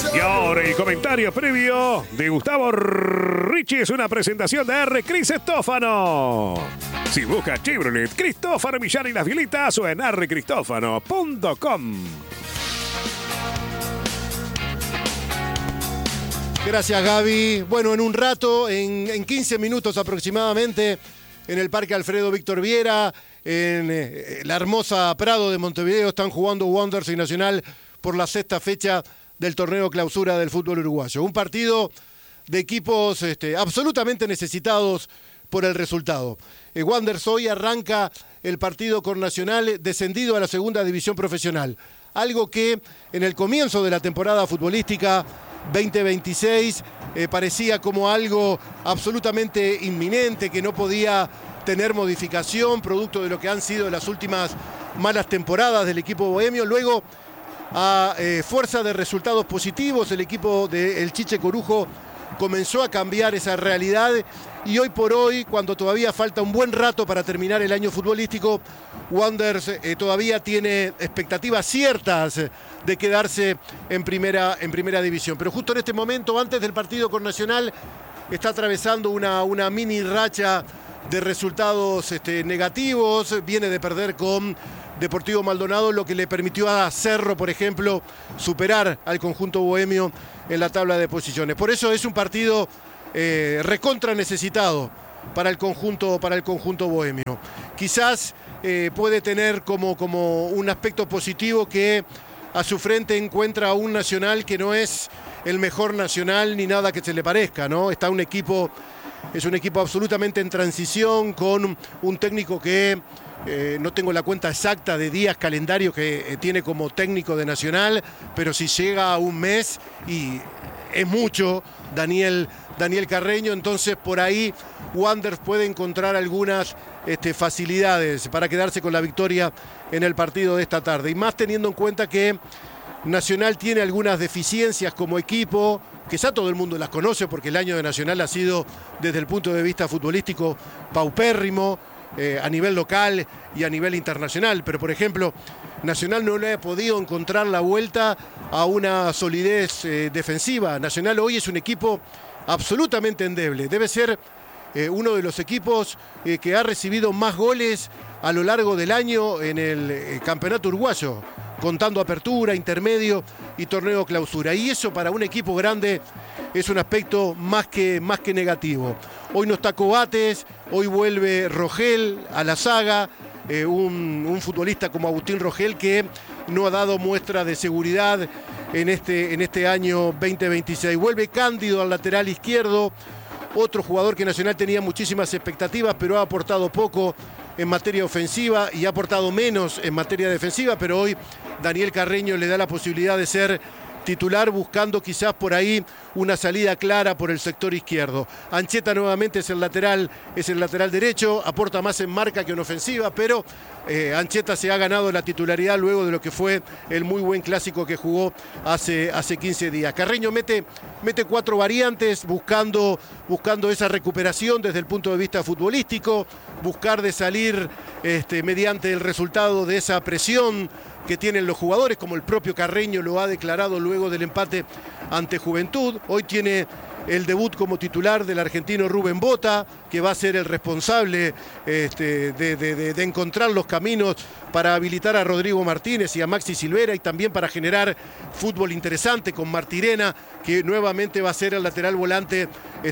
Y ahora el comentario previo de Gustavo Ricci es una presentación de R. Cristófano. Si busca Chevrolet, Cristófano Millán y las Violitas o en rcristófano.com. Gracias, Gaby. Bueno, en un rato, en 15 minutos aproximadamente, en el Parque Alfredo Víctor Viera, en la hermosa Prado de Montevideo, están jugando Wanderers y Nacional por la sexta fecha del torneo clausura del fútbol uruguayo. Un partido de equipos absolutamente necesitados por el resultado. Wanderers hoy arranca el partido con Nacional descendido a la segunda división profesional. Algo que en el comienzo de la temporada futbolística 2026 parecía como algo absolutamente inminente, que no podía tener modificación, producto de lo que han sido las últimas malas temporadas del equipo bohemio. Luego, a fuerza de resultados positivos, el equipo del Chiche Corujo comenzó a cambiar esa realidad y hoy por hoy, cuando todavía falta un buen rato para terminar el año futbolístico, Wanderers todavía tiene expectativas ciertas de quedarse en primera división. Pero justo en este momento, antes del partido con Nacional, está atravesando una mini racha de resultados negativos. Viene de perder con Deportivo Maldonado, lo que le permitió a Cerro, por ejemplo, superar al conjunto bohemio en la tabla de posiciones. Por eso es un partido recontra necesitado para el conjunto bohemio. Quizás puede tener como un aspecto positivo que a su frente encuentra a un Nacional que no es el mejor Nacional ni nada que se le parezca, ¿no? Es un equipo absolutamente en transición, con un técnico que no tengo la cuenta exacta de días calendario que tiene como técnico de Nacional, pero si llega a un mes, y es mucho, Daniel Carreño, entonces por ahí Wanderers puede encontrar algunas facilidades para quedarse con la victoria en el partido de esta tarde. Y más teniendo en cuenta que Nacional tiene algunas deficiencias como equipo, que ya todo el mundo las conoce porque el año de Nacional ha sido, desde el punto de vista futbolístico, paupérrimo, a nivel local y a nivel internacional. Pero, por ejemplo, Nacional no le ha podido encontrar la vuelta a una solidez defensiva. Nacional hoy es un equipo absolutamente endeble. Debe ser uno de los equipos que ha recibido más goles a lo largo del año en el campeonato uruguayo, contando apertura, intermedio y torneo clausura. Y eso para un equipo grande es un aspecto más que negativo. Hoy no está Coates, hoy vuelve Rogel a la saga, un futbolista como Agustín Rogel que no ha dado muestra de seguridad en este año 2026. Vuelve Cándido al lateral izquierdo, otro jugador que Nacional tenía muchísimas expectativas, pero ha aportado poco en materia ofensiva y ha aportado menos en materia defensiva, pero hoy Daniel Carreño le da la posibilidad de ser titular, buscando quizás por ahí una salida clara por el sector izquierdo. Ancheta nuevamente es el lateral derecho, aporta más en marca que en ofensiva, pero Ancheta se ha ganado la titularidad luego de lo que fue el muy buen clásico que jugó hace 15 días. Carreño mete 4 variantes, buscando esa recuperación desde el punto de vista futbolístico, buscar de salir mediante el resultado de esa presión que tienen los jugadores, como el propio Carreño lo ha declarado luego del empate ante Juventud. Hoy tiene el debut como titular del argentino Rubén Bota, que va a ser el responsable de encontrar los caminos para habilitar a Rodrigo Martínez y a Maxi Silvera, y también para generar fútbol interesante con Martirena, que nuevamente va a ser el lateral volante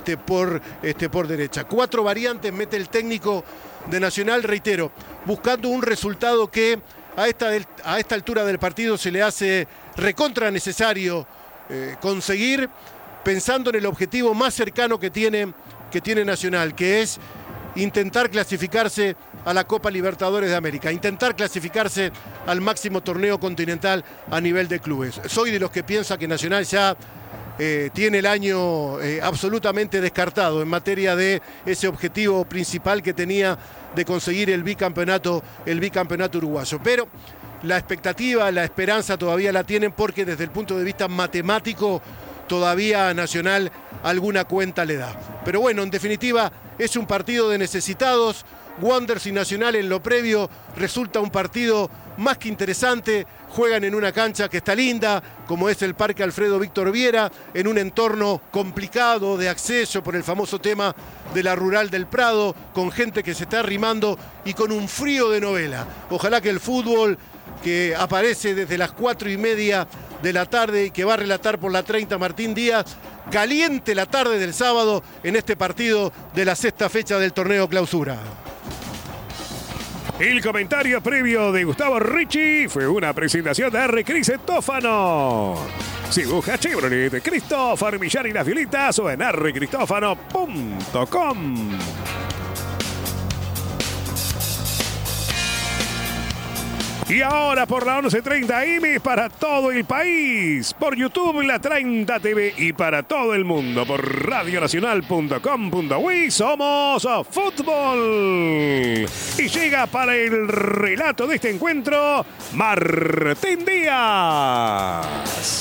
por derecha. 4 variantes mete el técnico de Nacional, reitero, buscando un resultado que a esta altura del partido se le hace recontra necesario conseguir, pensando en el objetivo más cercano que tiene Nacional, que es intentar clasificarse a la Copa Libertadores de América, intentar clasificarse al máximo torneo continental a nivel de clubes. Soy de los que piensa que Nacional ya tiene el año absolutamente descartado en materia de ese objetivo principal que tenía de conseguir el bicampeonato uruguayo. Pero la expectativa, la esperanza todavía la tienen, porque desde el punto de vista matemático todavía a Nacional alguna cuenta le da. Pero bueno, en definitiva es un partido de necesitados, Wanderers y Nacional en lo previo resulta un partido más que interesante. Juegan en una cancha que está linda, como es el Parque Alfredo Víctor Viera, en un entorno complicado de acceso por el famoso tema de la Rural del Prado, con gente que se está arrimando y con un frío de novela. Ojalá que el fútbol que aparece desde las 4:30 de la tarde y que va a relatar por la 30 Martín Díaz, caliente la tarde del sábado en este partido de la sexta fecha del torneo Clausura. El comentario previo de Gustavo Ricci fue una presentación de R. Cristófano. Si busca Chevrolet, Cristófano Millán y las Violitas o en rcristófano.com. Y ahora por la 11:30 AM para todo el país, por YouTube, la 30 TV y para todo el mundo, por radionacional.com.uy, somos fútbol. Y llega para el relato de este encuentro, Martín Díaz.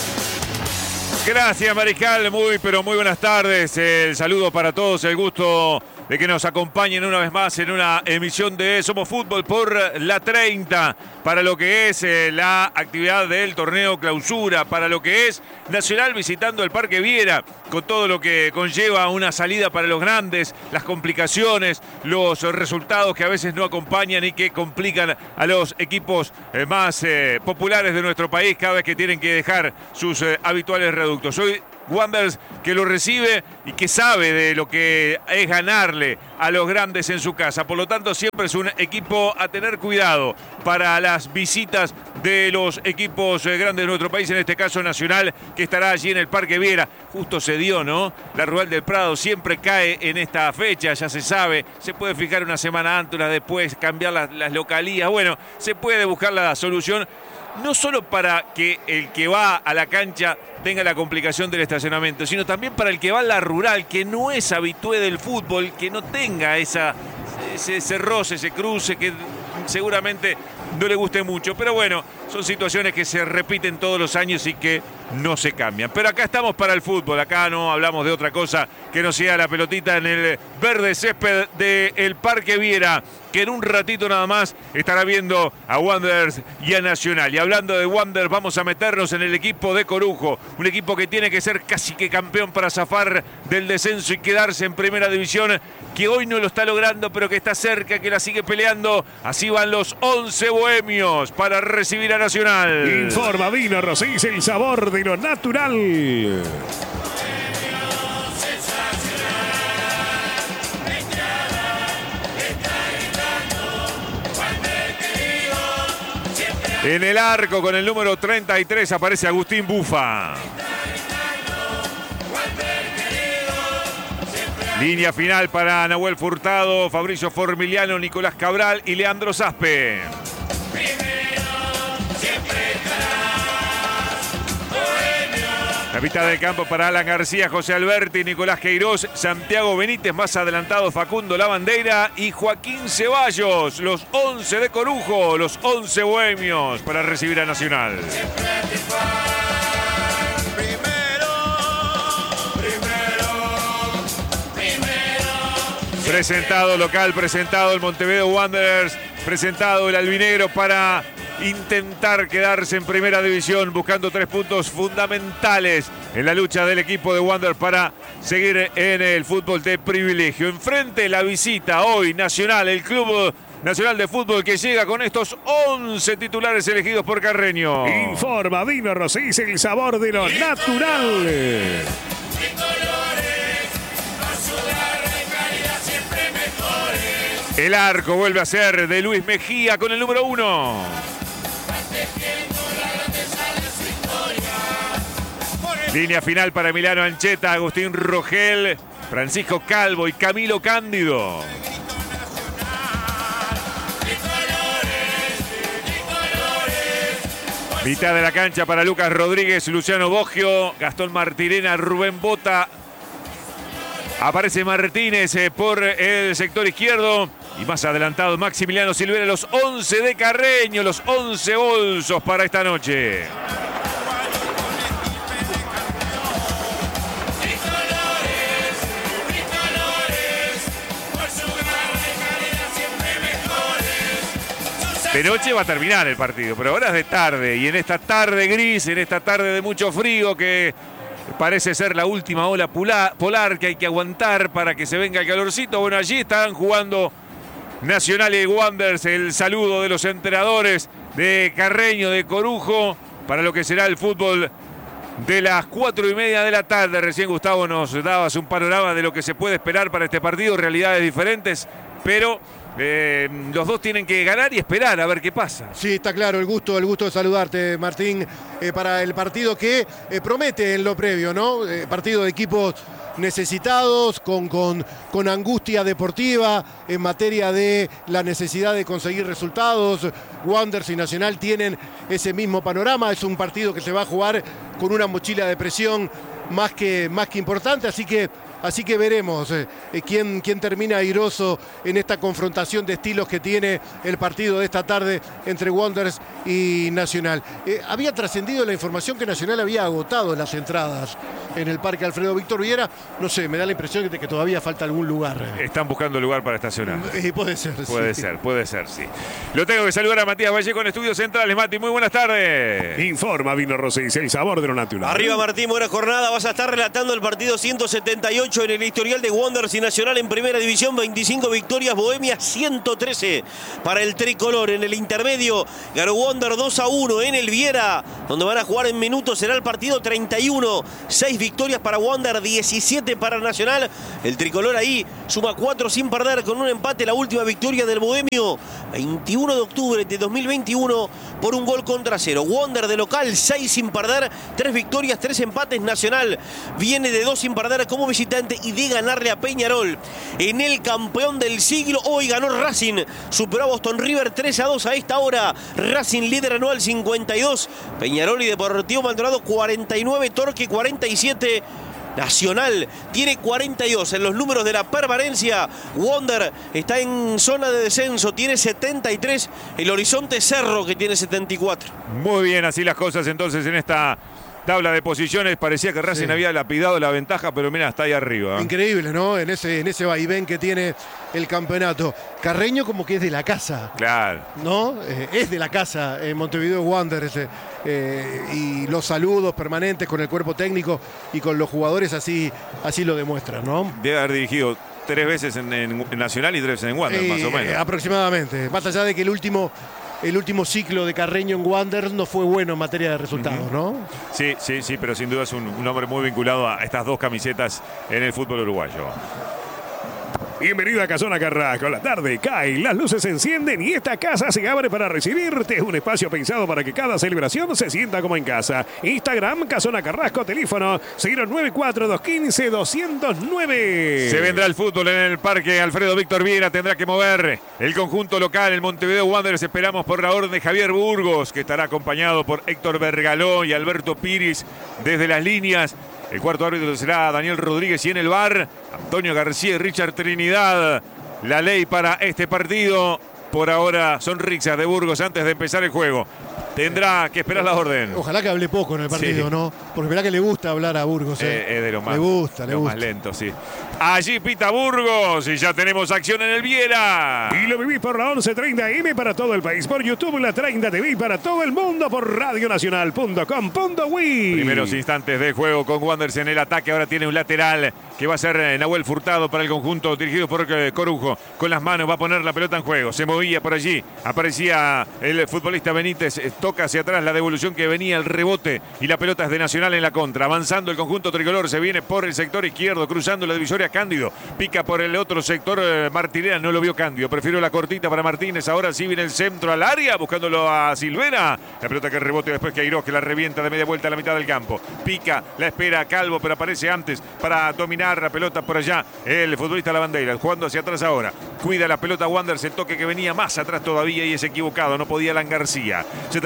Gracias, Mariscal, muy buenas tardes, el saludo para todos, el gusto de que nos acompañen una vez más en una emisión de Somos Fútbol por la 30, para lo que es la actividad del torneo Clausura, para lo que es Nacional visitando el Parque Viera, con todo lo que conlleva una salida para los grandes, las complicaciones, los resultados que a veces no acompañan y que complican a los equipos más populares de nuestro país cada vez que tienen que dejar sus habituales reductos. Hoy Wanderers que lo recibe y que sabe de lo que es ganarle a los grandes en su casa. Por lo tanto, siempre es un equipo a tener cuidado para las visitas de los equipos grandes de nuestro país, en este caso Nacional, que estará allí en el Parque Viera. Justo se dio, ¿no? La Rural del Prado siempre cae en esta fecha, ya se sabe. Se puede fijar una semana antes, una después, cambiar las localías. Bueno, se puede buscar la solución. No solo para que el que va a la cancha tenga la complicación del estacionamiento, sino también para el que va a la rural, que no es habitué del fútbol, que no tenga ese roce, ese cruce, que seguramente no le guste mucho. Pero bueno, son situaciones que se repiten todos los años y que no se cambian. Pero acá estamos para el fútbol, acá no hablamos de otra cosa que no sea la pelotita en el verde césped del Parque Viera, que en un ratito nada más estará viendo a Wanderers y a Nacional. Y hablando de Wanderers, vamos a meternos en el equipo de Corujo, un equipo que tiene que ser casi que campeón para zafar del descenso y quedarse en primera división, que hoy no lo está logrando, pero que está cerca, que la sigue peleando. Así van los 11 bohemios para recibir a Nacional. Informa Vino Rosís, el sabor de lo natural. En el arco con el número 33 aparece Agustín Bufa. Línea final para Nahuel Furtado, Fabricio Formiliano, Nicolás Cabral y Leandro Zaspe. La mitad del campo para Alan García, José Alberti, Nicolás Queiroz, Santiago Benítez, más adelantado Facundo Lavandeira y Joaquín Ceballos. Los 11 de Corujo, los 11 bohemios para recibir a Nacional. Presentado local, presentado el Montevideo Wanderers, presentado el albinegro para intentar quedarse en primera división, buscando 3 puntos fundamentales en la lucha del equipo de Wanderers para seguir en el fútbol de privilegio. Enfrente la visita hoy Nacional, el Club Nacional de Fútbol, que llega con estos 11 titulares elegidos por Carreño. Informa Vino Rosís, el sabor de lo natural. El arco vuelve a ser de Luis Mejía con el número 1. Línea final para Emiliano Ancheta, Agustín Rogel, Francisco Calvo y Camilo Cándido. Mitad de la cancha para Lucas Rodríguez, Luciano Boggio, Gastón Martirena, Rubén Bota. Aparece Martínez por el sector izquierdo. Y más adelantado Maximiliano Silvera, los 11 de Carreño, los 11 bolsos para esta noche. De noche va a terminar el partido, pero ahora es de tarde. Y en esta tarde gris, en esta tarde de mucho frío, que parece ser la última ola polar que hay que aguantar para que se venga el calorcito. Bueno, allí están jugando Nacional y Wanderers. El saludo de los entrenadores de Carreño, de Corujo, para lo que será el fútbol de las 4:30 de la tarde. Recién Gustavo nos dabas un panorama de lo que se puede esperar para este partido, realidades diferentes, pero los dos tienen que ganar y esperar a ver qué pasa. Sí, está claro, el gusto de saludarte, Martín, para el partido que promete en lo previo, ¿no? Partido de equipos necesitados, con angustia deportiva en materia de la necesidad de conseguir resultados. Wanderers y Nacional tienen ese mismo panorama. Es un partido que se va a jugar con una mochila de presión más que importante, así que veremos quién termina airoso en esta confrontación de estilos que tiene el partido de esta tarde entre Wanderers y Nacional. Había trascendido la información que Nacional había agotado las entradas en el Parque Alfredo Víctor Viera. No sé, me da la impresión de que todavía falta algún lugar. Están buscando lugar para estacionar. Puede ser, Puede ser, sí. Lo tengo que saludar a Matías Vallejo en Estudios Centrales. Mati, muy buenas tardes. Informa Vino Rosés, el sabor de lo natural. Arriba Martín, buena jornada. Vas a estar relatando el partido 178 en el historial de Wanderers y Nacional en Primera División. 25 victorias, Bohemia 113 para el tricolor. En el intermedio ganó Wanderers 2-1 en el Viera, donde van a jugar en minutos. Será el partido 31. 6 victorias para Wanderers, 17 para Nacional. El tricolor ahí suma 4 sin perder, con un empate. La última victoria del Bohemio 21 de octubre de 2021 por 1-0. Wanderers de local 6 sin perder, 3 victorias, 3 empates. Nacional viene de 2 sin perder como visitante y de ganarle a Peñarol en el campeón del siglo. Hoy ganó Racing, superó a Boston River 3-2 a esta hora. Racing líder anual 52, Peñarol y Deportivo Maldonado 49, Torque 47. Nacional tiene 42 en los números de la permanencia. Wander está en zona de descenso, tiene 73. El Horizonte Cerro, que tiene 74. Muy bien, así las cosas entonces en esta tabla de posiciones. Parecía que Racing había lapidado la ventaja, pero mira, está ahí arriba. Increíble, ¿no? En ese vaivén que tiene el campeonato. Carreño como que es de la casa. Claro. ¿No? Es de la casa en Montevideo Wanderers. Y los saludos permanentes con el cuerpo técnico y con los jugadores así lo demuestran, ¿no? Debe haber dirigido 3 veces en Nacional y 3 veces en Wanderers, más o menos. Aproximadamente. Más allá de que el último ciclo de Carreño en Wanderers no fue bueno en materia de resultados, ¿no? Sí, pero sin duda es un hombre muy vinculado a estas 2 camisetas en el fútbol uruguayo. Bienvenido a Casona Carrasco. La tarde cae, las luces se encienden y esta casa se abre para recibirte. Es un espacio pensado para que cada celebración se sienta como en casa. Instagram, Casona Carrasco, teléfono 094-215-209. Se vendrá el fútbol en el Parque Alfredo Víctor Viera. Tendrá que mover el conjunto local, el Montevideo Wanderers. Esperamos por la orden de Javier Burgos, que estará acompañado por Héctor Bergaló y Alberto Piris desde las líneas. El cuarto árbitro será Daniel Rodríguez y en el VAR, Antonio García y Richard Trinidad. La ley para este partido por ahora son rixas de Burgos antes de empezar el juego. Tendrá que esperar la orden. Ojalá que hable poco en el partido, ¿no? Porque verá que le gusta hablar a Burgos. Es de lo más, le gusta. más lento, sí. Allí pita Burgos y ya tenemos acción en el Viera. Y lo vivís por la 11:30 AM para todo el país, por YouTube, la 30 TV para todo el mundo, por radionacional.com.uy. Primeros instantes de juego con Wanderers en el ataque. Ahora tiene un lateral que va a ser Nahuel Furtado para el conjunto dirigido por Corujo. Con las manos va a poner la pelota en juego. Se movía por allí. Aparecía el futbolista Benítez. Toca hacia atrás la devolución que venía, el rebote. Y la pelota es de Nacional en la contra. Avanzando el conjunto tricolor. Se viene por el sector izquierdo. Cruzando la divisoria Cándido. Pica por el otro sector Martinera. No lo vio Cándido. Prefirió la cortita para Martínez. Ahora sí viene el centro al área. Buscándolo a Silvera. La pelota que rebote después que Airoz, que la revienta de media vuelta a la mitad del campo. Pica. La espera Calvo, pero aparece antes para dominar la pelota por allá. El futbolista Lavandeira jugando hacia atrás ahora. Cuida la pelota Wanderers. El toque que venía más atrás todavía y es equivocado. No podía Alan García. Se termina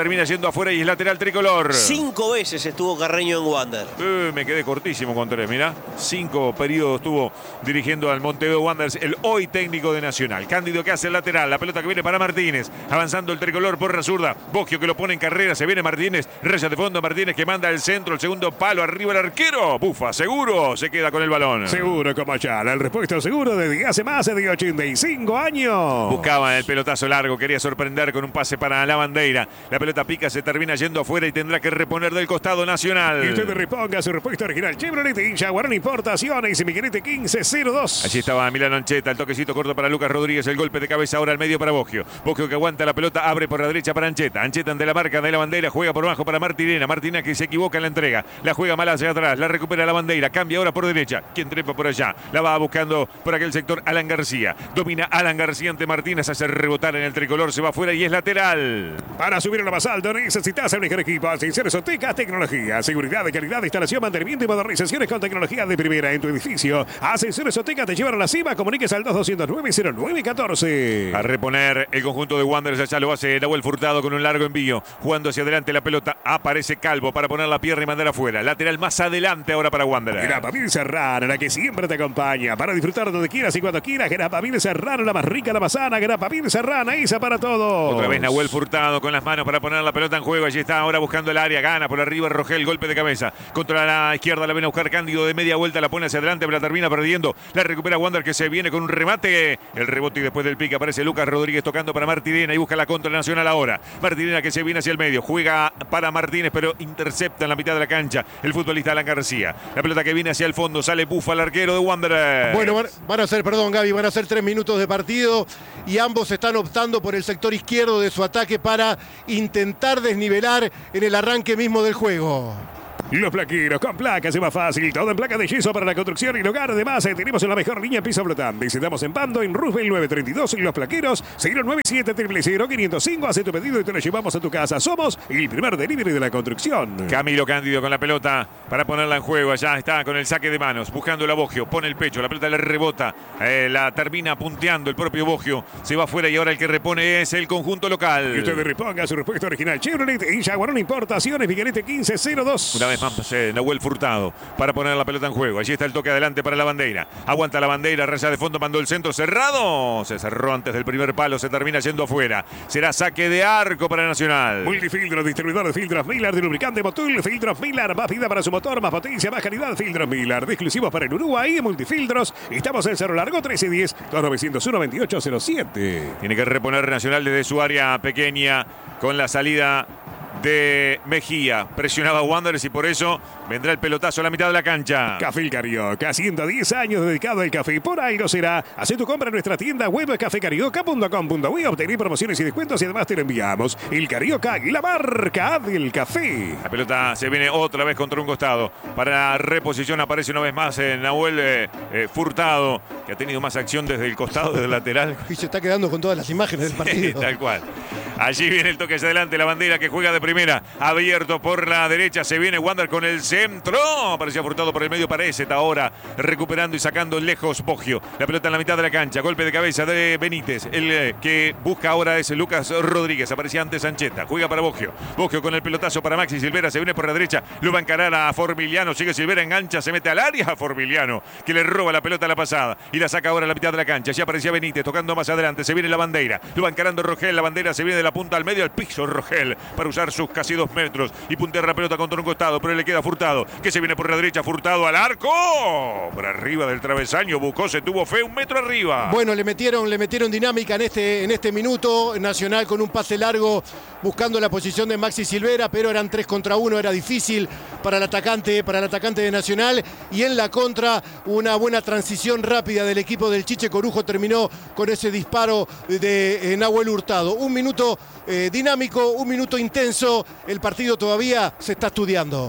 termina yendo afuera y es lateral tricolor. 5 veces estuvo Carreño en Wander. Me quedé cortísimo con 3, mirá. 5 periodos estuvo dirigiendo al Montevideo Wanderers, el hoy técnico de Nacional. Cándido que hace el lateral, la pelota que viene para Martínez, avanzando el tricolor por la zurda. Boggio que lo pone en carrera, se viene Martínez, raya de fondo Martínez que manda el centro, el segundo palo, arriba el arquero. Bufa, seguro, se queda con el balón. Seguro como Ayala, el repuesto seguro desde hace más de 85 años. Buscaba el pelotazo largo, quería sorprender con un pase para la bandera. La pelota pica, se termina yendo afuera y tendrá que reponer del costado Nacional. Y usted reponga su repuesto original Chevrolet y Jaguarón Importaciones y Miguelete 1502. Allí estaba Milano Ancheta, el toquecito corto para Lucas Rodríguez, el golpe de cabeza ahora al medio para Boggio. Boggio que aguanta la pelota, abre por la derecha para Ancheta. Ancheta ante la marca de la bandera, juega por abajo para Martirena. Martina que se equivoca en la entrega, la juega mal hacia atrás, la recupera la bandera, cambia ahora por derecha. ¿Quién trepa por allá? La va buscando por aquel sector Alan García. Domina Alan García ante Martínez, hace rebotar en el tricolor, se va afuera y es lateral. Para subir a lo más alto necesitas el mejor equipo. Ascensores Oteca Tecnología. Seguridad, de calidad, instalación, mantenimiento y modernizaciones con tecnología de primera en tu edificio. Ascensores Oteca te llevan a la cima. Comuníquese al 2209-0914. A reponer el conjunto de Wanderers, allá lo hace Nahuel Furtado con un largo envío. Jugando hacia adelante la pelota, aparece Calvo para poner la pierna y mandar afuera. Lateral más adelante ahora para Wanderers. Grapa Vil Serrano, la que siempre te acompaña. Para disfrutar donde quieras y cuando quieras. Grapa Vil Serrano, la más rica, la más sana. Grapa Vil Serrano, esa para todos. Otra vez Nahuel Furtado con las manos para poner la pelota en juego. Allí está ahora buscando el área. Gana por arriba Rogel, golpe de cabeza. Contra la izquierda la viene a buscar Cándido de media vuelta. La pone hacia adelante, pero la termina perdiendo. La recupera Wander que se viene con un remate. El rebote y después del pique aparece Lucas Rodríguez tocando para Martirena y busca la contra Nacional ahora. Martirena que se viene hacia el medio. Juega para Martínez, pero intercepta en la mitad de la cancha el futbolista Alan García. La pelota que viene hacia el fondo. Sale Bufa, el arquero de Wanderers. Bueno, van a ser 3 minutos de partido y ambos están optando por el sector izquierdo de su ataque para intentar desnivelar en el arranque mismo del juego. Los plaqueros con placas es más fácil. Todo en placas de yeso para la construcción y el hogar. Además, tenemos en la mejor línea en piso flotante. Visitamos en Pando, en Roosevelt 932. Y los plaqueros 097-005. Haz tu pedido y te lo llevamos a tu casa. Somos el primer delivery de la construcción. Camilo Cándido con la pelota para ponerla en juego. Allá está con el saque de manos. Buscando a Boggio. Pone el pecho. La pelota le rebota. La termina punteando el propio Boggio. Se va afuera y ahora el que repone es el conjunto local. Y usted reponga su respuesta original Chevrolet y Jaguarón Importaciones. Miguelete 1502. Una vez más Nahuel Furtado para poner la pelota en juego. Allí está el toque adelante para la bandera. Aguanta la bandera, raya de fondo, mandó el centro cerrado. Se cerró antes del primer palo, se termina yendo afuera. Será saque de arco para Nacional. Multifiltros, distribuidor de filtros Miller, de lubricante Motul. Filtros Miller, más vida para su motor, más potencia, más calidad. Filtros Miller, de exclusivos para el Uruguay. Multifiltros. Estamos en Cerro Largo 1310 2901-2807. Tiene que reponer Nacional desde su área pequeña con la salida de Mejía. Presionaba a Wanderers y por eso vendrá el pelotazo a la mitad de la cancha. Café El Carioca, 110 años dedicado al café. Por algo será. Haz tu compra en nuestra tienda web cafecarioca.com.uy. Obtener promociones y descuentos y además te lo enviamos. El Carioca, la marca del café. La pelota se viene otra vez contra un costado. Para reposición aparece una vez más Nahuel Furtado, que ha tenido más acción desde el costado, desde el lateral. Y se está quedando con todas las imágenes del partido. Tal cual. Allí viene el toque hacia adelante, la bandera que juega de primera, abierto por la derecha, se viene Wander con el centro, aparecía Furtado por el medio para Eset, ahora recuperando y sacando lejos Boggio, la pelota en la mitad de la cancha, golpe de cabeza de Benítez, el que busca ahora es Lucas Rodríguez, aparecía antes Ancheta, juega para Boggio, Boggio con el pelotazo para Maxi Silvera, se viene por la derecha, lo va a encarar a Formiliano, sigue Silvera, engancha, se mete al área a Formiliano, que le roba la pelota a la pasada y la saca ahora a la mitad de la cancha, ya aparecía Benítez, tocando más adelante, se viene la bandera, lo va encarando Rogel, la bandera se viene de la punta al medio al piso Rogel, para usar sus casi 2 metros y puntear la pelota contra un costado, pero le queda Furtado, que se viene por la derecha, Furtado al arco, por arriba del travesaño, buscó, se tuvo fe, 1 metro arriba. Bueno, le metieron dinámica en este minuto, Nacional con un pase largo, buscando la posición de Maxi Silvera, pero eran 3 contra 1, era difícil para el atacante de Nacional, y en la contra, una buena transición rápida del equipo del Chiche Corujo terminó con ese disparo de Nahuel Hurtado. Un minuto dinámico, un minuto intenso, el partido todavía se está estudiando.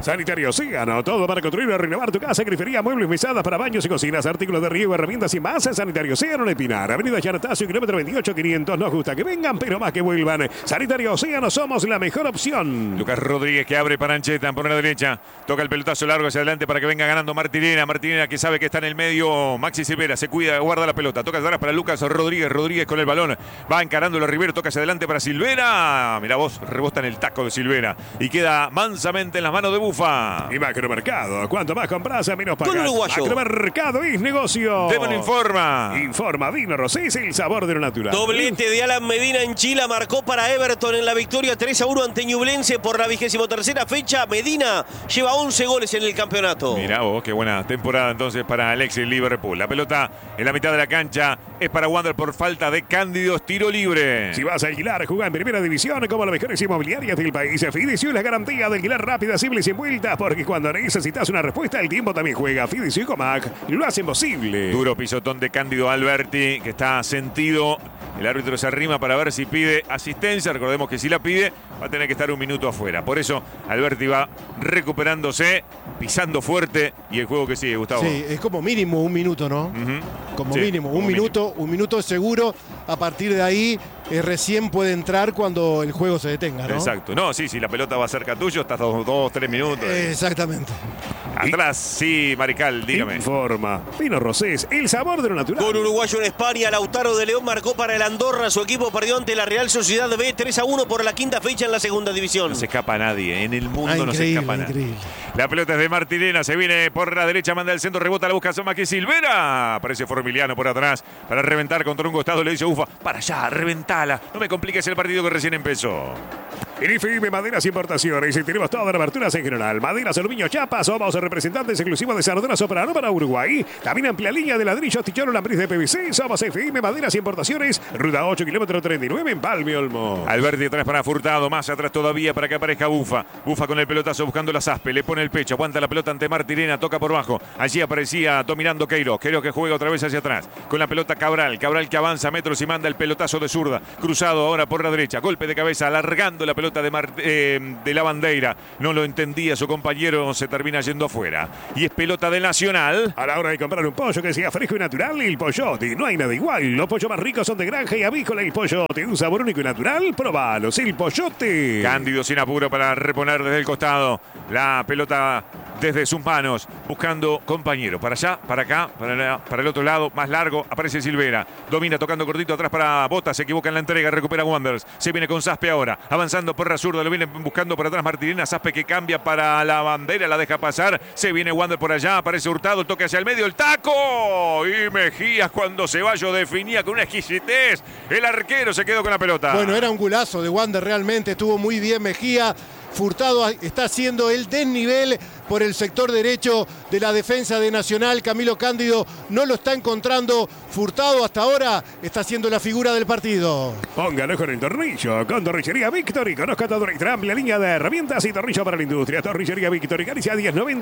Sanitario Océano, todo para construir o renovar tu casa, grifería, muebles, mesadas para baños y cocinas, artículos de riego, herramientas y más. Sanitario Océano en Pinar, Avenida Yaratacio, kilómetro 28-500. Nos gusta que vengan, pero más que vuelvan. Sanitario Océano, somos la mejor opción. Lucas Rodríguez que abre para Ancheta por la derecha. Toca el pelotazo largo hacia adelante para que venga ganando Martinena. Martinena que sabe que está en el medio. Maxi Silvera se cuida, guarda la pelota. Toca atrás para Lucas Rodríguez. Rodríguez con el balón. Va encarándolo a Rivero. Toca hacia adelante para Silvera. Mira vos, rebota en el taco de Silvera. Y queda mansamente en las manos de Bufa. Y Macromercado. Cuanto más compras, menos pagas. Con Uruguayo. Macromercado es negocio. Devon informa. Informa Vino Rosé, es el sabor de lo natural. Doblete de Alan Medina en Chile, marcó para Everton en la victoria 3-1 ante Ñublense por la 23ª fecha. Medina lleva 11 goles en el campeonato. Mirá vos, qué buena temporada entonces para Alexis Liverpool. La pelota en la mitad de la cancha es para Wander por falta de Cándidos, tiro libre. Si vas a alquilar, juega en primera división como las mejores inmobiliarias del país. Fidicio es la garantía de alquilar rápida, simple y sin vueltas, porque cuando necesitas una respuesta, el tiempo también juega. Fidicio y Comac lo hacen posible. Duro pisotón de Cándido Alberti, que está sentido. El árbitro se arrima para ver si pide asistencia. Recordemos que si la pide, va a tener que estar un minuto afuera. Por eso, Alberti va recuperándose, pisando fuerte. Y el juego que sigue, Gustavo. Sí, es como mínimo un minuto, ¿no? Como Sí, mínimo, como un minuto seguro. A partir de ahí, recién puede entrar cuando el juego se detenga, ¿no? Exacto. No, sí, si la pelota va cerca tuyo, estás 2-3 minutos. Exactamente. Atrás, sí, Marical, dígame. Informa Vino Rosés, el sabor de lo natural. Con uruguayo en España, Lautaro de León marcó para el Andorra. Su equipo perdió ante la Real Sociedad B 3-1 por la 5ª fecha en la 2ª división. No se escapa nadie, en el mundo no se Increíble, escapa nadie. increíble. La pelota es de Martinena, se viene por la derecha, manda el centro, rebota, la busca Soma que Silvera. Aparece Formiliano por atrás para reventar contra un costado, le dice Ufa, para allá, reventala. No me compliques el partido que recién empezó. En IFM Maderas Importaciones y tenemos todas las aberturas en general. Maderas, aluminio, chapas, somos representantes exclusivos de Sardona Soprano para Uruguay. También amplia línea de ladrillos, tichón, lambriz de PVC. Somos FM Maderas Importaciones, ruta 8, kilómetro 39 en Palme Olmo. Alberti atrás para Furtado, más atrás todavía para que aparezca Bufa. Bufa con el pelotazo buscando la Zaspe, le pone el pecho, aguanta la pelota ante Martirena, toca por bajo. Allí aparecía dominando Queiroz. Queiroz que juega otra vez hacia atrás. Con la pelota Cabral. Cabral que avanza metros y manda el pelotazo de zurda. Cruzado ahora por la derecha. Golpe de cabeza, alargando la pelota de la bandera. No lo entendía su compañero, se termina yendo afuera. Y es pelota del Nacional. A la hora de comprar un pollo que sea fresco y natural, el Pollote. No hay nada igual. Los pollos más ricos son de granja y avícola. El Pollote, un sabor único y natural. Probalos, el Pollote. Cándido sin apuro para reponer desde el costado. La pelota desde sus manos, buscando compañero. Para allá, para acá, para el otro lado, más largo, aparece Silvera. Domina, tocando cortito atrás para Bota, se equivoca en la entrega, recupera Wanderers. Se viene con Zaspe ahora, avanzando por la zurda, lo viene buscando por atrás Martinena. Zaspe que cambia para la bandera, la deja pasar. Se viene Wander por allá, aparece Hurtado, el toque hacia el medio, el taco. Y Mejías cuando Ceballos definía con una exquisitez. El arquero se quedó con la pelota. Bueno, era un golazo de Wander, realmente estuvo muy bien Mejía. Furtado está haciendo el desnivel por el sector derecho de la defensa de Nacional. Camilo Cándido no lo está encontrando. Furtado hasta ahora está haciendo la figura del partido. Póngalo con el tornillo. Con Torrillería Victory. Conozca toda nuestra amplia línea de herramientas y tornillo para la industria. Torrillería Victory. Galicia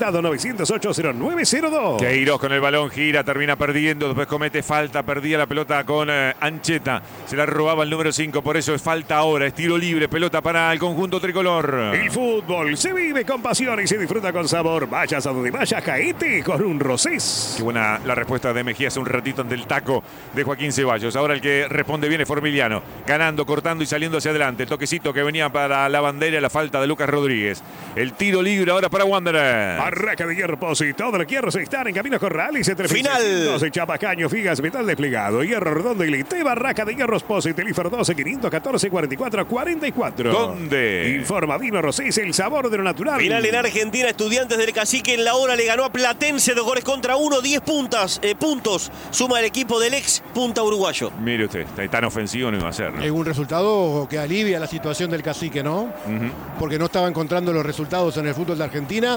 1090-908-0902. Queiroz con el balón gira, termina perdiendo. Después comete falta. Perdía la pelota con Ancheta. Se la robaba el número 5. Por eso es falta ahora. Es tiro libre. Pelota para el conjunto tricolor. El fútbol se vive con pasión y se disfruta con sabor. Vayas a donde vayas, caete con un Rosés. Qué buena la respuesta de Mejía hace un ratito ante el taco de Joaquín Ceballos. Ahora el que responde bien es Formiliano. Ganando, cortando y saliendo hacia adelante. El toquecito que venía para la bandera, la falta de Lucas Rodríguez. El tiro libre ahora para Wanderers. Barraca de hierro Posi. Todos los hierros están en Caminos Corrales. Entre Final. 12 chapacaños, figas, metal desplegado. Hierro redondo y lite. Barraca de hierros Posi. Telífero 12 514 44 44. ¿Dónde? Informa Vino Rosés, el sabor de lo natural. Final en Argentina, Estudiantes del Cacique en la hora le ganó a Platense 2 goles contra 1, 10 puntos. Suma el equipo del ex punta uruguayo. Mire usted, tan ofensivo no iba a ser, ¿no? Es un resultado que alivia la situación del Cacique, ¿no? Porque no estaba encontrando los resultados en el fútbol de Argentina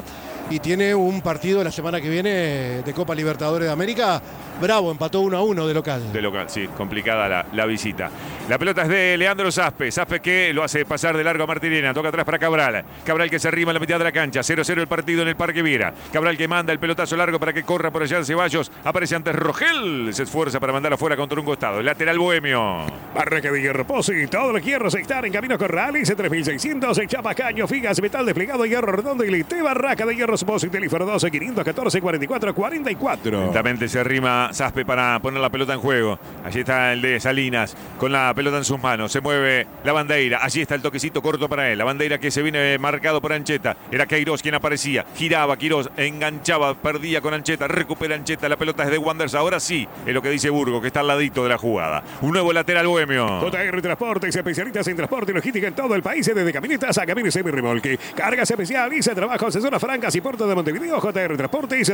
y tiene un partido la semana que viene de Copa Libertadores de América. Bravo, empató 1-1 de local. De local, sí, complicada la visita. La pelota es de Leandro Zaspe. Zaspe que lo hace pasar de largo a Martirena. Toca atrás para Cabral. Cabral que se arrima en la mitad de la cancha. 0-0 el partido en el Parque Viera. Cabral que manda el pelotazo largo para que corra por allá Ceballos. Aparece antes Rogel. Se esfuerza para mandar afuera contra un costado. Lateral Bohemio. Barraca de Hierro Pozzi. Todos los hierros están en Camino Corrales. 3600 en Chapacaño. Figas, metal desplegado, hierro redondo y lite. Barraca de Hierro Pozzi. Teléfono 12 514 44 44. Lentamente se arrima Zaspe para poner la pelota en juego. Allí está el de Salinas con la pelota en sus manos. Se mueve la Bandeira. Allí está el toquecito corto para él. La Bandeira que se viene marcado por Ancheta. Era Queiroz quien aparecía. Giraba Queiroz, enganchaba, perdía con Ancheta. Recupera Ancheta. La pelota es de Wanderers. Ahora sí, es lo que dice Burgo, que está al ladito de la jugada. Un nuevo lateral Bohemio. JR Transportes, especialistas en transporte y logística en todo el país, desde camionetas a camiones semi-remolque. Cargas especiales, trabajos en zonas francas y puerto de Montevideo. JR Transportes,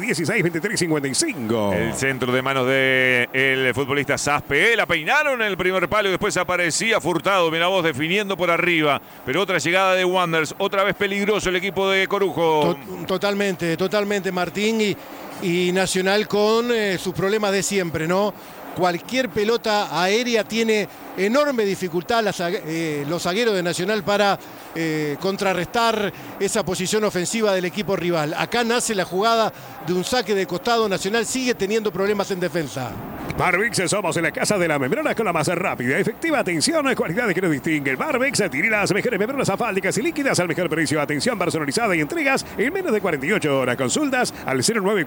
2916-2355. El centro de manos del futbolista Zaspe. La peinaron en el primer palo y después aparecía Furtado. Mira vos, definiendo por arriba. Pero otra llegada de Wanderers. Otra vez peligroso el equipo de Corujo. Totalmente, Martín. Y Nacional con sus problemas de siempre, ¿no? Cualquier pelota aérea tiene enorme dificultad los zagueros de Nacional para contrarrestar esa posición ofensiva del equipo rival. Acá nace la jugada de un saque de costado. Nacional sigue teniendo problemas en defensa. Barbix, somos en la casa de la membrana con la más rápida, efectiva atención, cualidad que nos distingue. Barbix tiene las mejores membranas asfálticas y líquidas al mejor precio. Atención personalizada y entregas en menos de 48 horas. Consultas al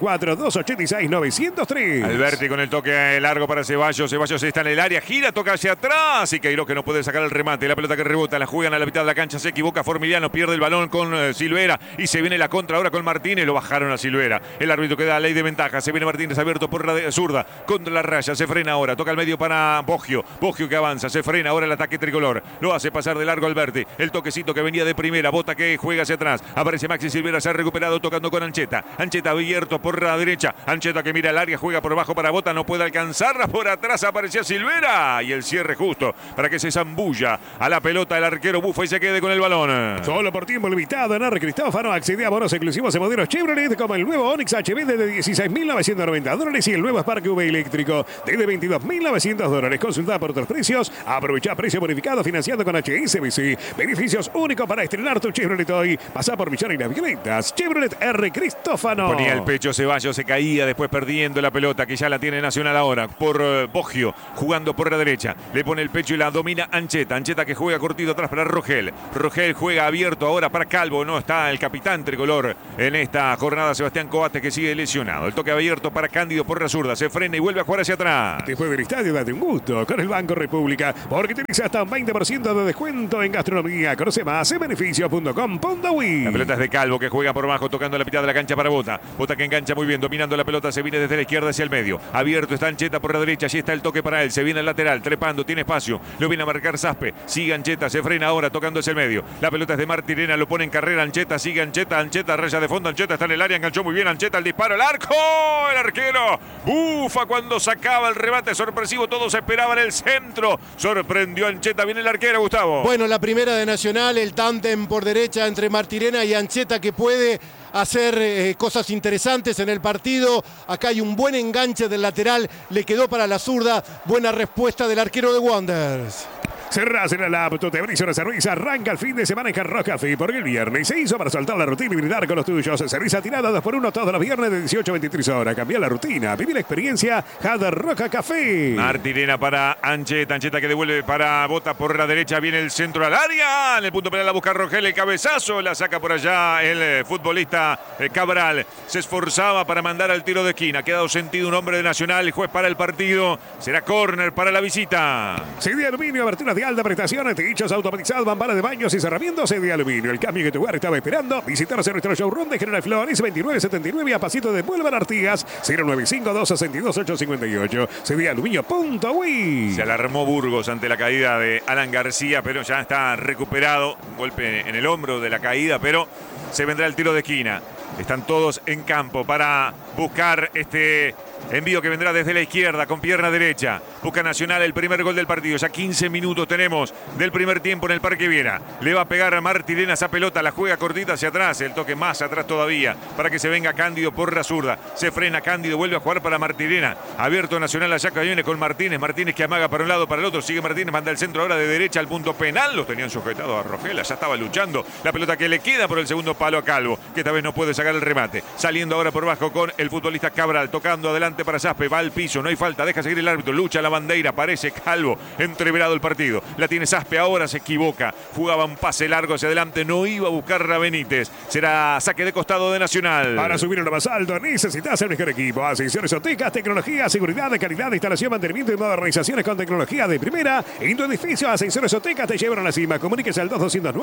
094-286-903. Alberti con el toque largo para Ceballos. Ceballos está en el área, gira, toca hacia atrás. Y Queiroz que no puede sacar el remate. La pelota que rebota, la juegan a la mitad de la cancha. Se equivoca Formiliano, pierde el balón con Silvera. Y se viene la contra ahora con Martínez. Lo bajaron a Silvera. El árbitro que da ley de ventaja. Se viene Martínez abierto por la zurda contra la raya. Se frena ahora, toca el medio para Boggio. Boggio que avanza, se frena ahora el ataque tricolor. Lo hace pasar de largo Alberti. El toquecito que venía de primera, Bota que juega hacia atrás. Aparece Maxi Silvera, se ha recuperado tocando con Ancheta. Ancheta abierto por la derecha. Ancheta que mira el área, juega por abajo para Bota, no puede alcanzarla. Por atrás aparecía Silvera. Y el cierre justo para que se zambulla a la pelota el arquero Bufa y se quede con el balón. Solo por tiempo limitado en R. Cristófano accede a bonos exclusivos en modelos Chevrolet como el nuevo Onix HB de $16.990 y el nuevo Spark V eléctrico de $22.900. Consulta por otros precios. Aprovecha precio bonificado financiado con HSBC. Beneficios únicos para estrenar tu Chevrolet hoy. Pasa por Millán y las Violetas. Chevrolet R. Cristófano. Ponía el pecho Ceballos, se caía después perdiendo la pelota que ya la tiene Nacional ahora por Boggio, jugando por la derecha. Le pone el pecho y la domina Ancheta. Ancheta que juega cortito atrás para Rogel. Rogel juega abierto ahora para Calvo. No está el capitán tricolor en esta jornada, Sebastián Coates, que sigue lesionado. El toque abierto para Cándido por la zurda. Se frena y vuelve a jugar hacia atrás. Después del estadio, date un gusto con el Banco República, porque tienes hasta un 20% de descuento en gastronomía. Conoce más en beneficios.com.uy. La pelota es de Calvo, que juega por abajo, tocando la mitad de la cancha para Bota. Bota que engancha muy bien, dominando la pelota, se viene desde la izquierda hacia el medio. Abierto está Ancheta por la derecha, allí está el toque para él. Se viene al lateral, trepando, tiene espacio. Lo viene a marcar Zaspe. Sigue Ancheta, se frena ahora, tocando hacia el medio. La pelota es de Martirena, lo pone en carrera Ancheta, sigue Ancheta, raya de fondo, Ancheta está en el área, enganchó muy bien Ancheta, el disparo, el arco, el arquero Bufa cuando sacaba el remate sorpresivo, todos esperaban el centro, sorprendió Ancheta, viene el arquero, Gustavo. Bueno, la primera de Nacional, el tándem por derecha entre Martirena y Ancheta que puede hacer cosas interesantes en el partido. Acá hay un buen enganche del lateral, le quedó para la zurda, buena respuesta del arquero de Wanderers. Cerrás en el laptop, te abrís una cerveza, arranca el fin de semana en Hard Rock Café, porque el viernes se hizo para soltar la rutina y brindar con los tuyos. Cerveza tirada 2x1 todos los viernes de 18 a 23 horas. Cambia la rutina, viví la experiencia Hard Rock Café. Martirena para Ancheta, Ancheta que devuelve para Bota por la derecha, viene el centro al área, en el punto penal la busca Rogel, el cabezazo, la saca por allá el futbolista Cabral. Se esforzaba para mandar al tiro de esquina, ha quedado sentido un hombre de Nacional, el juez para el partido, será córner para la visita. CD Aluminio, aberturas de alta prestación, techos automatizados, mamparas de baños y cerramientos. CD Aluminio, el cambio que tu hogar estaba esperando. Visítanos en nuestro showroom de General Flores, 2979 a pasito de Boulevard Artigas, 095-262-858, cdaluminio.uy. Se alarmó Burgos ante la caída de Alan García, pero ya está recuperado. Un golpe en el hombro de la caída, pero se vendrá el tiro de esquina. Están todos en campo para buscar este Envío que vendrá desde la izquierda con pierna derecha. Busca Nacional el primer gol del partido. Ya 15 minutos tenemos del primer tiempo en el Parque Viera. Le va a pegar a Martirena esa pelota. La juega cortita hacia atrás. El toque más atrás todavía para que se venga Cándido por la zurda. Se frena Cándido. Vuelve a jugar para Martirena. Abierto Nacional allá que viene con Martínez. Martínez que amaga para un lado, para el otro. Sigue Martínez. Manda el centro ahora de derecha al punto penal. Los tenían sujetado a Rogel. Ya estaba luchando. La pelota que le queda por el segundo palo a Calvo, que esta vez no puede sacar el remate. Saliendo ahora por bajo con el futbolista Cabral. Tocando adelante para Saspe. Va al piso. No hay falta. Deja seguir el árbitro. Lucha la bandera. Aparece Calvo. Entreverado el partido. La tiene Saspe. Ahora se equivoca. Jugaba un pase largo hacia adelante. No iba a buscar a Benítez. Será saque de costado de Nacional. Para subir a lo más alto necesitas el mejor equipo. Ascensiones Otecas, tecnología, seguridad, calidad, instalación, mantenimiento y modernizaciones con tecnología de primera. En tu edificio, Ascensiones Otecas te llevan a la cima. Comuníquese al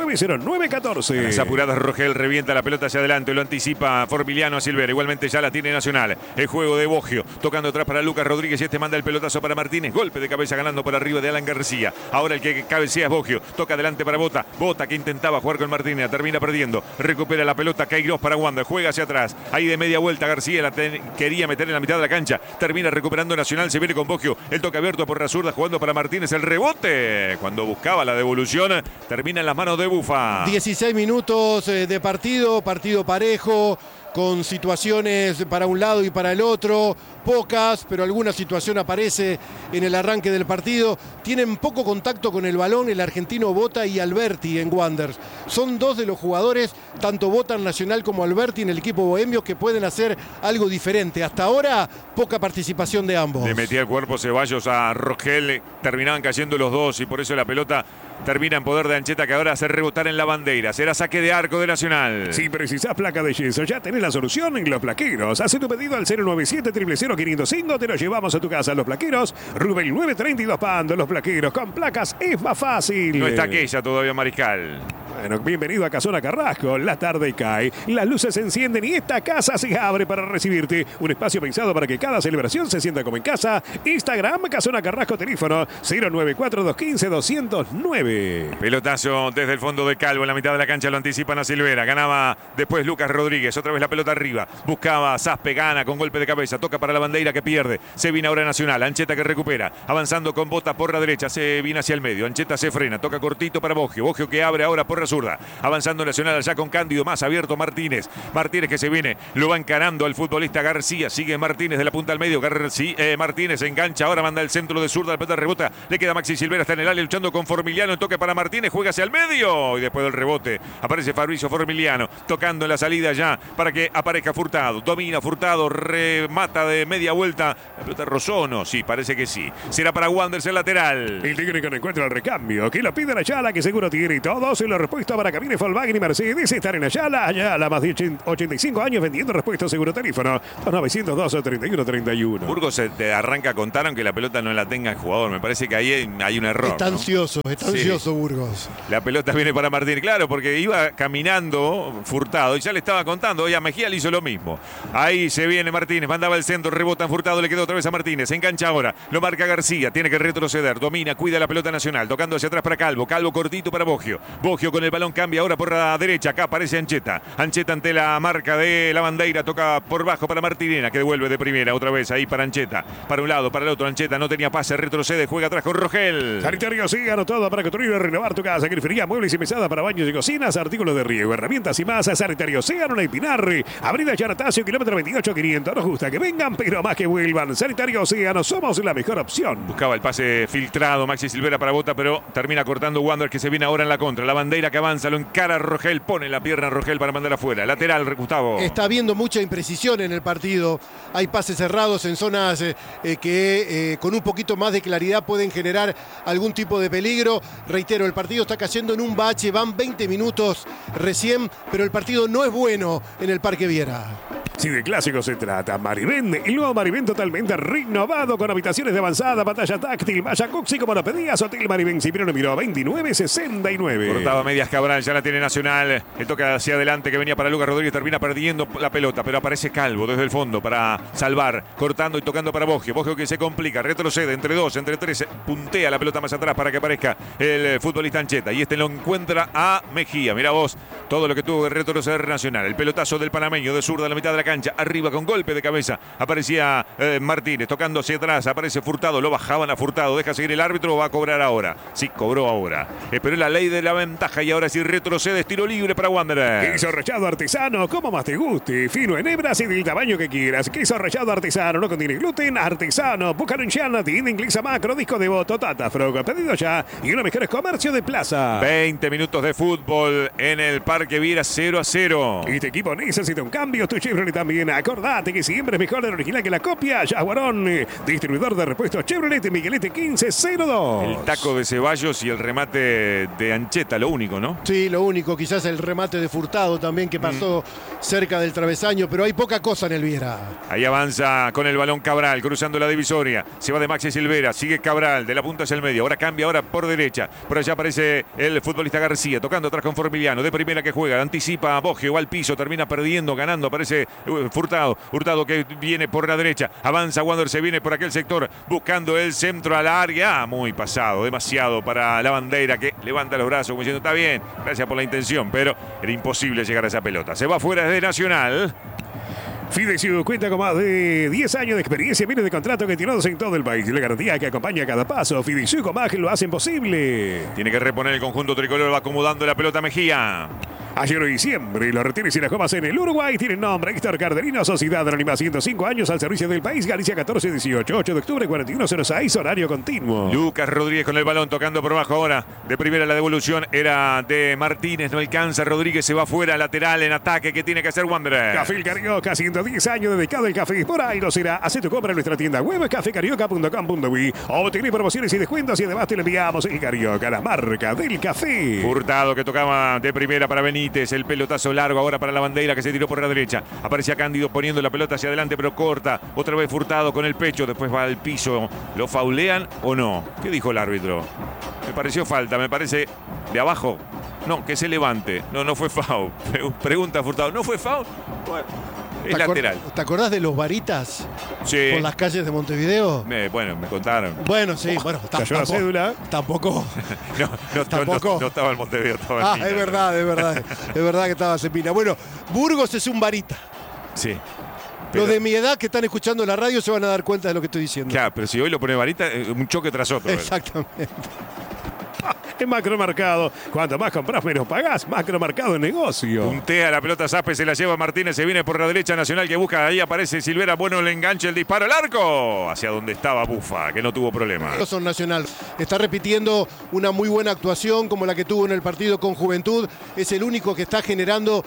2209-0914. Las apuradas, Rogel revienta la pelota hacia adelante. Lo anticipa Formiliano a Silvera. Igualmente ya la tiene Nacional. El juego de Boggio. Tocando atrás para Lucas Rodríguez. Y este manda el pelotazo para Martínez. Golpe de cabeza ganando por arriba de Alan García. Ahora el que cabecea es Boggio. Toca adelante para Bota. Bota que intentaba jugar con Martínez. Termina perdiendo. Recupera la pelota. Queiroz para Wander. Juega hacia atrás. Ahí de media vuelta García la quería meter en la mitad de la cancha. Termina recuperando Nacional. Se viene con Boggio. El toque abierto por Razurda jugando para Martínez. El rebote. Cuando buscaba la devolución. Termina en las manos de Bufa. 16 minutos de partido parejo, con situaciones para un lado y para el otro, pocas, pero alguna situación aparece en el arranque del partido. Tienen poco contacto con el balón el argentino Bota y Alberti en Wanderers. Son dos de los jugadores, tanto Bota en Nacional como Alberti en el equipo bohemio, que pueden hacer algo diferente. Hasta ahora, poca participación de ambos. Le metía el cuerpo Ceballos a Rogel, terminaban cayendo los dos y por eso la pelota termina en poder de Ancheta, que ahora hace rebotar en la bandera. Será saque de arco de Nacional. Si precisás placa de yeso, ya tenés la solución en Los Plaqueros. Haz tu pedido al 097-000-505. Te lo llevamos a tu casa. Los Plaqueros, Rubén 932 Pando. Los Plaqueros con placas es más fácil. No está aquella todavía, Mariscal. Bueno, bienvenido a Casona Carrasco. La tarde cae, las luces se encienden y esta casa se abre para recibirte. Un espacio pensado para que cada celebración se sienta como en casa. Instagram, Casona Carrasco, teléfono 094-215-209. Pelotazo desde el fondo de Calvo, en la mitad de la cancha lo anticipan a Silvera. Ganaba después Lucas Rodríguez, otra vez la pelota arriba. Buscaba Saspe, gana con golpe de cabeza. Toca para la bandera que pierde. Se viene ahora Nacional. Ancheta que recupera. Avanzando con Bota por la derecha. Se viene hacia el medio. Ancheta se frena. Toca cortito para Boggio. Boggio que abre ahora por la zurda. Avanzando Nacional allá con Cándido. Más abierto Martínez. Martínez que se viene. Lo va encarando al futbolista García. Sigue Martínez de la punta al medio. Martínez engancha. Ahora manda el centro de zurda. La pelota rebota. Le queda Maxi Silvera. Está en el área luchando con Formiliano. El toque para Martínez. Juega hacia el medio. Y después del rebote aparece Fabricio Formiliano. Tocando en la salida ya para que aparezca Furtado. Domina Furtado. Remata de media vuelta. La pelota Rosono. Sí, parece que sí. Será para Wanderers el lateral. El técnico no encuentra el recambio. Que lo piden a Ayala, que seguro tiene todo. Se lo repuesto para Camine, Volkswagen y Mercedes. Estar en Ayala, más de 85 años vendiendo repuestos seguro teléfono. 2902-3131. Burgos se te arranca, contaron que la pelota no la tenga el jugador. Me parece que ahí hay un error. Está ansioso, ¿no? Ansioso Burgos. La pelota viene para Martín, claro, porque iba caminando Furtado y ya le estaba contando. Oye, a Mejía le hizo lo mismo. Ahí se viene Martínez, mandaba el centro, rebota en Furtado, le quedó otra vez a Martínez. Se engancha ahora, lo marca García, tiene que retroceder, domina, cuida la pelota Nacional, tocando hacia atrás para Calvo. Calvo cortito para Boggio. Boggio con el balón cambia ahora por la derecha. Acá aparece Ancheta. Ancheta ante la marca de la bandera, toca por bajo para Martinena, que devuelve de primera otra vez ahí para Ancheta. Para un lado, para el otro. Ancheta no tenía pase, retrocede, juega atrás con Rogel. Sanitario Océano, todo para construir y renovar tu casa. Grifería, muebles y mesada para baños y cocinas, artículos de riego, herramientas y más. Sanitario Océano, en Pinar, Avenida Yanatacio, kilómetro 28-500. Nos gusta que vengan, pero más que vuelvan. Sanitario Océano, somos la mejor opción. Buscaba el pase filtrado Maxi Silvera para Bota, pero termina cortando Wander, que se viene ahora en la contra. La bandera que avanza, lo encara Rogel, pone la pierna Rogel para mandar afuera. Lateral, Gustavo. Está habiendo mucha imprecisión en el partido. Hay pases cerrados en zonas que con un poquito más de claridad pueden generar algún tipo de peligro. Reitero, el partido está cayendo en un bache. Van 20 minutos recién, pero el partido no es bueno en el Parque Viera. Si de clásico se trata, Marivén, el nuevo Marivén totalmente renovado con habitaciones de avanzada, pantalla táctil, malla Coxi como lo pedías, Hotel Marivén, Cipriano número 2969. Cortaba medias Cabral, ya la tiene Nacional. El toque hacia adelante que venía para Lucas Rodríguez, termina perdiendo la pelota, pero aparece Calvo desde el fondo para salvar, cortando y tocando para Boggio. Boggio que se complica, retrocede entre dos, entre tres, puntea la pelota más atrás para que aparezca el futbolista Ancheta. Y este lo encuentra a Mejía. Mirá vos todo lo que tuvo que retroceder Nacional. El pelotazo del panameño de zurda a la mitad de la cancha, arriba con golpe de cabeza. Aparecía Martínez tocando hacia atrás, aparece Furtado, lo bajaban a Furtado, deja seguir el árbitro, va a cobrar ahora. Sí, cobró ahora. Esperó la ley de la ventaja y ahora sí retrocede, tiro libre para Wanderers. Queso rallado artesano, como más te guste. Fino en hebras y del tamaño que quieras. Queso rallado artesano, no contiene gluten, artesano. Búscalo en Chana, tienda inglesa Macro, disco de voto, Tata Frog. Pedido ya y uno mejores comercio de plaza. 20 minutos de fútbol en el Parque Viera, 0-0. Y tu equipo necesita un cambio, tu Chevrolet también. Acordate que siempre es mejor el original que la copia. Jaguarón, distribuidor de repuestos Chevrolet, Miguelete 1502. El taco de Ceballos y el remate de Ancheta, lo único, ¿no? Sí, lo único, quizás el remate de Furtado también que pasó cerca del travesaño, pero hay poca cosa en el Viera. Ahí avanza con el balón Cabral, cruzando la divisoria. Se va de Maxi Silvera, sigue Cabral, de la punta hacia el medio. Ahora cambia, ahora por derecha. Por allá aparece el futbolista García, tocando atrás con Formiliano. De primera que juega, anticipa a Boggio, va al piso, termina perdiendo, ganando. Aparece Furtado. Hurtado que viene por la derecha. Avanza Wander, se viene por aquel sector, buscando el centro al área. Muy pasado, demasiado para la bandera que levanta los brazos como diciendo, está bien, gracias por la intención, pero era imposible llegar a esa pelota. Se va fuera de Nacional. Fidesiu cuenta con más de 10 años de experiencia, miles de contratos gestionados en todo el país y la garantía que acompaña a cada paso. Fidesiu con Magen lo hacen posible. Tiene que reponer el conjunto tricolor, va acomodando la pelota Mejía. Ayer y siempre los retires y las comas en el Uruguay tienen nombre. Héctor Carderino, Sociedad Anónima, 105 años al servicio del país. Galicia 1418, 8 de octubre 4106, horario continuo. Lucas Rodríguez con el balón tocando por abajo ahora. De primera la devolución era de Martínez, no alcanza. Rodríguez se va fuera, lateral en ataque que tiene que hacer Wanderers. Café El Carioca, 110 años dedicado al café. Por ahí lo será. Haz tu compra en nuestra tienda web cafecarioca.com.uy. Obtener promociones y descuentos y además te le enviamos El Carioca, la marca del café. Furtado que tocaba de primera para Benítez. El pelotazo largo ahora para la bandera que se tiró por la derecha. Aparecía Cándido poniendo la pelota hacia adelante, pero corta. Otra vez Furtado con el pecho. Después va al piso. ¿Lo faulean o no? ¿Qué dijo el árbitro? Me pareció falta. Me parece de abajo. No, que se levante. No fue foul. Pregunta Furtado. ¿No fue foul? Bueno, es lateral. ¿Te acordás de los varitas? Sí. Por las calles de Montevideo. Bueno, me contaron. Bueno, sí. Bueno, cayó la cédula. Tampoco. No estaba en Montevideo. Estaba en es verdad. Es verdad que estaba Cepina. Bueno, Burgos es un varita. Sí. Los de mi edad que están escuchando la radio se van a dar cuenta de lo que estoy diciendo. Claro, pero si hoy lo pone varita, un choque tras otro. Exactamente. En Macromercado, cuanto más compras, menos pagás. Macromercado en negocio. Puntea la pelota Zape, se la lleva Martínez, se viene por la derecha Nacional que busca, ahí aparece Silvera, bueno el enganche, el disparo al arco, hacia donde estaba Bufa, que no tuvo problema. Son Nacional, está repitiendo una muy buena actuación como la que tuvo en el partido con Juventud, es el único que está generando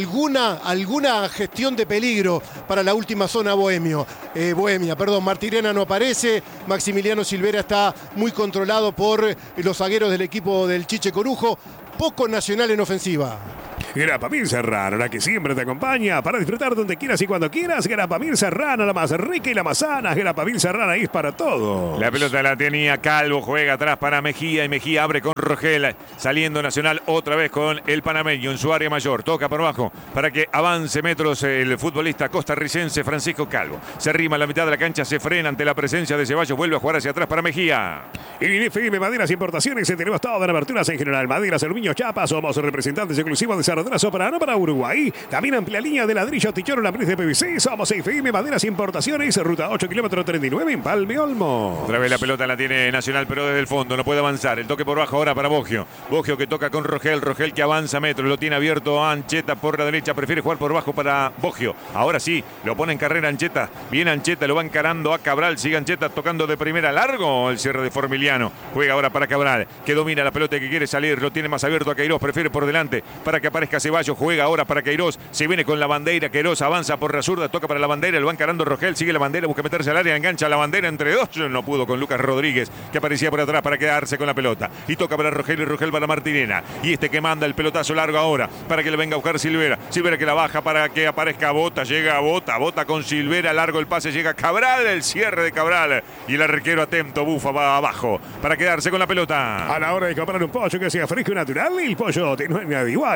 alguna gestión de peligro para la última zona Bohemia, Martirena no aparece, Maximiliano Silvera está muy controlado por los zagueros del equipo del Chiche Corujo, poco Nacional en ofensiva. Grapamil Serrano, la que siempre te acompaña para disfrutar donde quieras y cuando quieras. Grapamil Serrano, la más rica y la más sana. Grapamil Serrano es para todo. La pelota la tenía Calvo, juega atrás para Mejía y Mejía abre con Rogel, saliendo Nacional otra vez con el panameño en su área mayor. Toca por abajo para que avance metros el futbolista costarricense Francisco Calvo. Se arrima a la mitad de la cancha, se frena ante la presencia de Ceballos, vuelve a jugar hacia atrás para Mejía. En FM Maderas Importaciones tenemos todas las aberturas en general. Maderas, aluminio, chapa, somos representantes exclusivos de Sardanas Soprano para Uruguay. También amplia línea de ladrillo, tichón, lambriz de PVC. Somos FM Maderas Importaciones, ruta 8, kilómetro 39 en Palme Olmo. Otra vez la pelota la tiene Nacional, pero desde el fondo no puede avanzar. El toque por bajo ahora para Boggio. Boggio que toca con Rogel. Rogel que avanza metros, lo tiene abierto a Ancheta por la derecha. Prefiere jugar por bajo para Boggio. Ahora sí, lo pone en carrera Ancheta. Viene Ancheta, lo va encarando a Cabral. Sigue Ancheta tocando de primera largo. El cierre de Formiliano. Juega ahora para Cabral, que domina la pelota y que quiere salir. Lo tiene más abierto a Queiroz. Prefiere por delante para que aparezca Ceballos. Juega ahora para Queiroz. Se viene con la bandera. Queiroz avanza por la zurda. Toca para la bandera. Lo va encarando Rogel. Sigue la bandera. Busca meterse al área. Engancha la bandera entre dos. No pudo con Lucas Rodríguez, que aparecía por atrás para quedarse con la pelota. Y toca para Rogel y Rogel para Martirena. Y este que manda el pelotazo largo ahora para que le venga a buscar Silvera. Silvera que la baja para que aparezca Bota. Llega Bota. Bota con Silvera. Largo el pase. Llega Cabral. El cierre de Cabral. Y el arquero atento. Bufa va abajo para quedarse con la pelota. A la hora de comprar un pollo que sea fresco y natural, el pollo no hay nada igual. Los pollos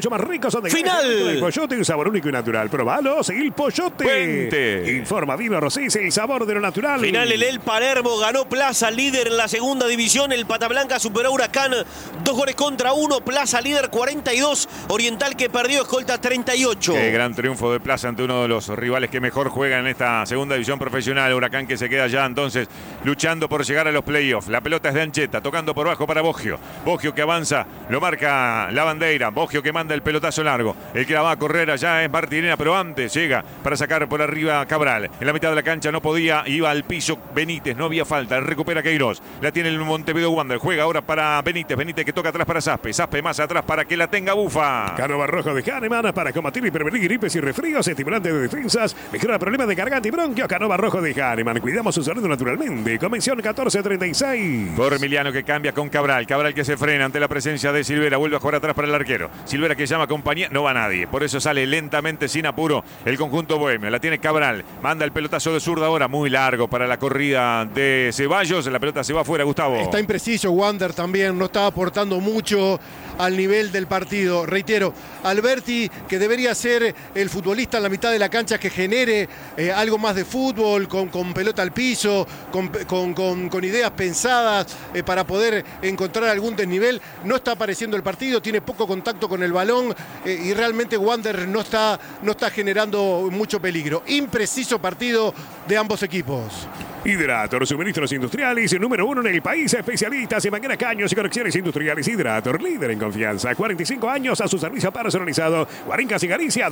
mucho más ricos. Son de ¡Final! El Pollote, un sabor único y natural. Probalos, El Pollote. Puente. Informa Vino Rosés, el sabor de lo natural. Final, el Palermo ganó Plaza, líder en la segunda división. El Pata Blanca superó a Huracán 2-1. Plaza líder 42. Oriental que perdió escolta 38. Qué gran triunfo de Plaza ante uno de los rivales que mejor juegan en esta segunda división profesional. Huracán que se queda ya entonces luchando por llegar a los playoffs. La pelota es de Ancheta, tocando por bajo para Boggio. Boggio que avanza, lo marca la bandera. Boggio que manda el pelotazo largo. El que la va a correr allá es Martinena, pero antes llega para sacar por arriba a Cabral. En la mitad de la cancha no podía, iba al piso Benítez, no había falta. Recupera Queiroz. La tiene el Montevideo Wander. Juega ahora para Benítez. Benítez que toca atrás para Zaspe. Zaspe más atrás para que la tenga Bufa. Canova Rojo de Hahnemann para combatir y prevenir gripes y resfríos, estimulante de defensas, mejora problemas de garganta y bronquio. Canova Rojo de Hahnemann. Cuidamos su salud naturalmente. Convención 1436. Formiliano que cambia con Cabral. Cabral que se frena ante la presencia de Silvera. Vuelve a jugar atrás para el arquero. Silvera que llama compañía. No va nadie. Por eso sale lentamente, sin apuro, el conjunto bohemio. La tiene Cabral. Manda el pelotazo de zurda ahora. Muy largo para la corrida de Ceballos. La pelota se va afuera, Gustavo. Está impreciso Wander también. No está aportando mucho al nivel del partido. Reitero, Alberti, que debería ser el futbolista en la mitad de la cancha que genere algo más de fútbol, con pelota al piso, con ideas pensadas para poder encontrar algún desnivel. No está apareciendo el partido, tiene poco contacto con el balón y realmente Wander no está generando mucho peligro. Impreciso partido de ambos equipos. Hidrator, suministros industriales, número 1 en el país, especialistas en mangueras, caños y conexiones industriales. Hidrator, líder en confianza, 45 años a su servicio personalizado. Guarincas y Galicia,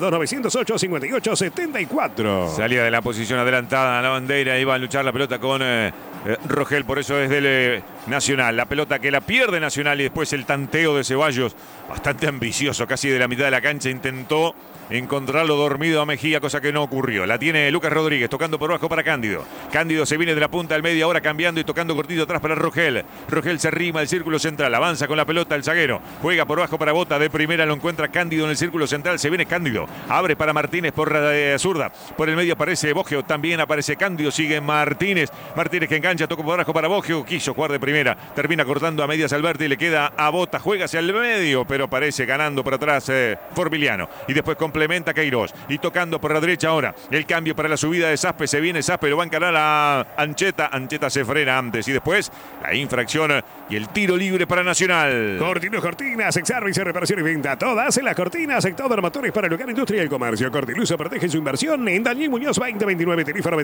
2908-5874. Salía de la posición adelantada a la bandera, iba a luchar la pelota con Rogel, por eso es del Nacional. La pelota que la pierde Nacional y después el tanteo de Ceballos, bastante ambicioso, casi de la mitad de la cancha, intentó encontrarlo dormido a Mejía, cosa que no ocurrió. La tiene Lucas Rodríguez, tocando por bajo para Cándido. Cándido se viene de la punta al medio, ahora cambiando y tocando cortito atrás para Rogel. Rogel se arrima al círculo central, avanza con la pelota el zaguero. Juega por bajo para Bota, de primera lo encuentra Cándido en el círculo central, se viene Cándido. Abre para Martínez por la zurda. Por el medio aparece Boggio, también aparece Cándido, sigue Martínez. Martínez que engancha, toca por bajo para Boggio, quiso jugar de primera. Termina cortando a medias Alberti y le queda a Bota. Juega hacia el medio, pero parece ganando por atrás Formiliano. Y después complementa Queiroz. Y tocando por la derecha ahora. El cambio para la subida de Zaspe. Se viene Zaspe, lo va a encarar a Ancheta. Ancheta se frena antes. Y después la infracción y el tiro libre para Nacional. Cortinas, Exarvis, reparación y venta. Todas en las cortinas, sector de motores para el local, industria y el comercio. Cortiluso protege su inversión en Daniel Muñoz 2029, teléfono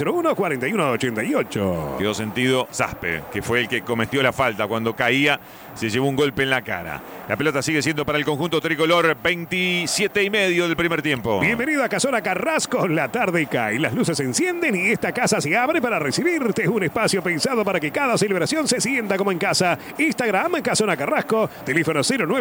2401-4188. Quedó sentido Zaspe, que fue el que cometió la falta. Cuando caía, se llevó un golpe en la cara. La pelota sigue siendo para el conjunto tricolor. 27:30 del primer tiempo. Bienvenido a Casona Carrasco. La tarde cae, las luces se encienden y esta casa se abre para recibirte. Un espacio pensado para que cada celebración se sienta como en casa. Instagram, Casona Carrasco. Teléfono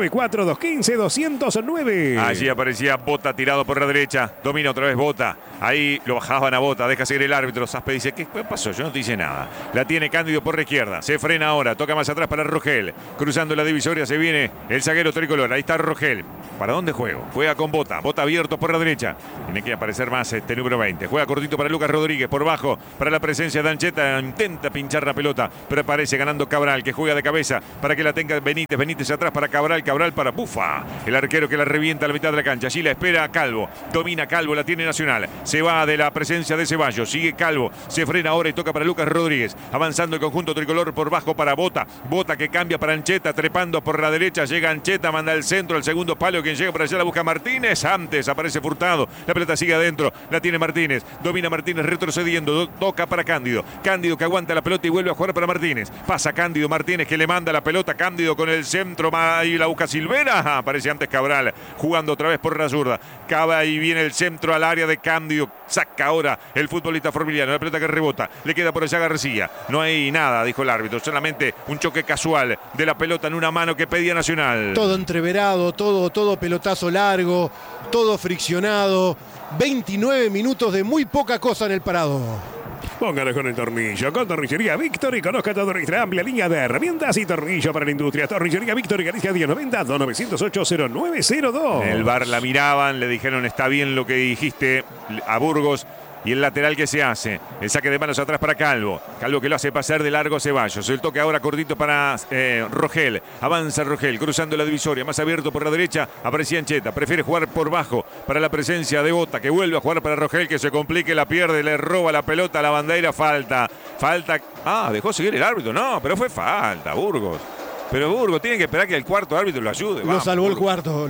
094-215-209. Allí aparecía Bota tirado por la derecha. Domina otra vez Bota. Ahí lo bajaban a Bota. Deja seguir el árbitro. Zaspe dice, ¿qué pasó? Yo no te hice nada. La tiene Cándido por la izquierda. Se frena ahora. Toca más atrás para Rogel. Cruzando la divisoria se viene el zaguero tricolor. Ahí está Rogel. ¿Para dónde juego? Juega con Bota. Bota abierto por la derecha. Tiene que aparecer más este número 20. Juega cortito para Lucas Rodríguez. Por bajo para la presencia de Ancheta. Intenta pinchar la pelota. Pero aparece ganando Cabral, que juega de cabeza para que la tenga Benítez. Benítez atrás para Cabral. Cabral para Bufa. El arquero que la revienta a la mitad de la cancha. Allí la espera Calvo. Domina Calvo. La tiene Nacional. Se va de la presencia de Ceballos. Sigue Calvo. Se frena ahora y toca para Lucas Rodríguez. Avanzando el conjunto tricolor por bajo para Bota. Bota que cambia para Ancheta. Trepando por la derecha. Llega Ancheta. Manda el centro. El segundo palo. Quien llega para allá la busca Martínez. Antes aparece Furtado. La pelota sigue adentro. La tiene Martínez. Domina Martínez retrocediendo. Toca para Cándido. Cándido que aguanta la pelota y vuelve a jugar para Martínez. Pasa Cándido. Martínez que le manda la pelota. Cándido con el centro. Ahí la busca Silvera. Aparece antes Cabral. Jugando otra vez por la zurda. Cava y viene el centro al área de Cándido. Saca ahora el futbolista formiliano. La pelota que rebota. Le queda por allá García. No hay nada, dijo el árbitro. Solamente un choque casual de la pelota en una mano que pedía Nacional. Todo entreverado, todo pelotazo largo, todo friccionado. 29 minutos de muy poca cosa en el Prado. Póngalo con el tornillo. Con Tornillería Víctor y conozca toda nuestra amplia línea de herramientas y tornillo para la industria. Tornillería Víctor y Galicia 1090-2908-0902. En el bar la miraban, le dijeron está bien lo que dijiste. a Burgos. Y el lateral que se hace. El saque de manos atrás para Calvo. Calvo que lo hace pasar de largo a Ceballos. El toque ahora cortito para Rogel. Avanza Rogel cruzando la divisoria. Más abierto por la derecha. Aparecía Ancheta. Prefiere jugar por bajo para la presencia de Bota. Que vuelve a jugar para Rogel. Que se complique, la pierde. Le roba la pelota a la bandera. Falta. Dejó seguir el árbitro. No, pero fue falta, Burgos. Pero Burgos tiene que esperar que el cuarto árbitro lo ayude. Lo salvó el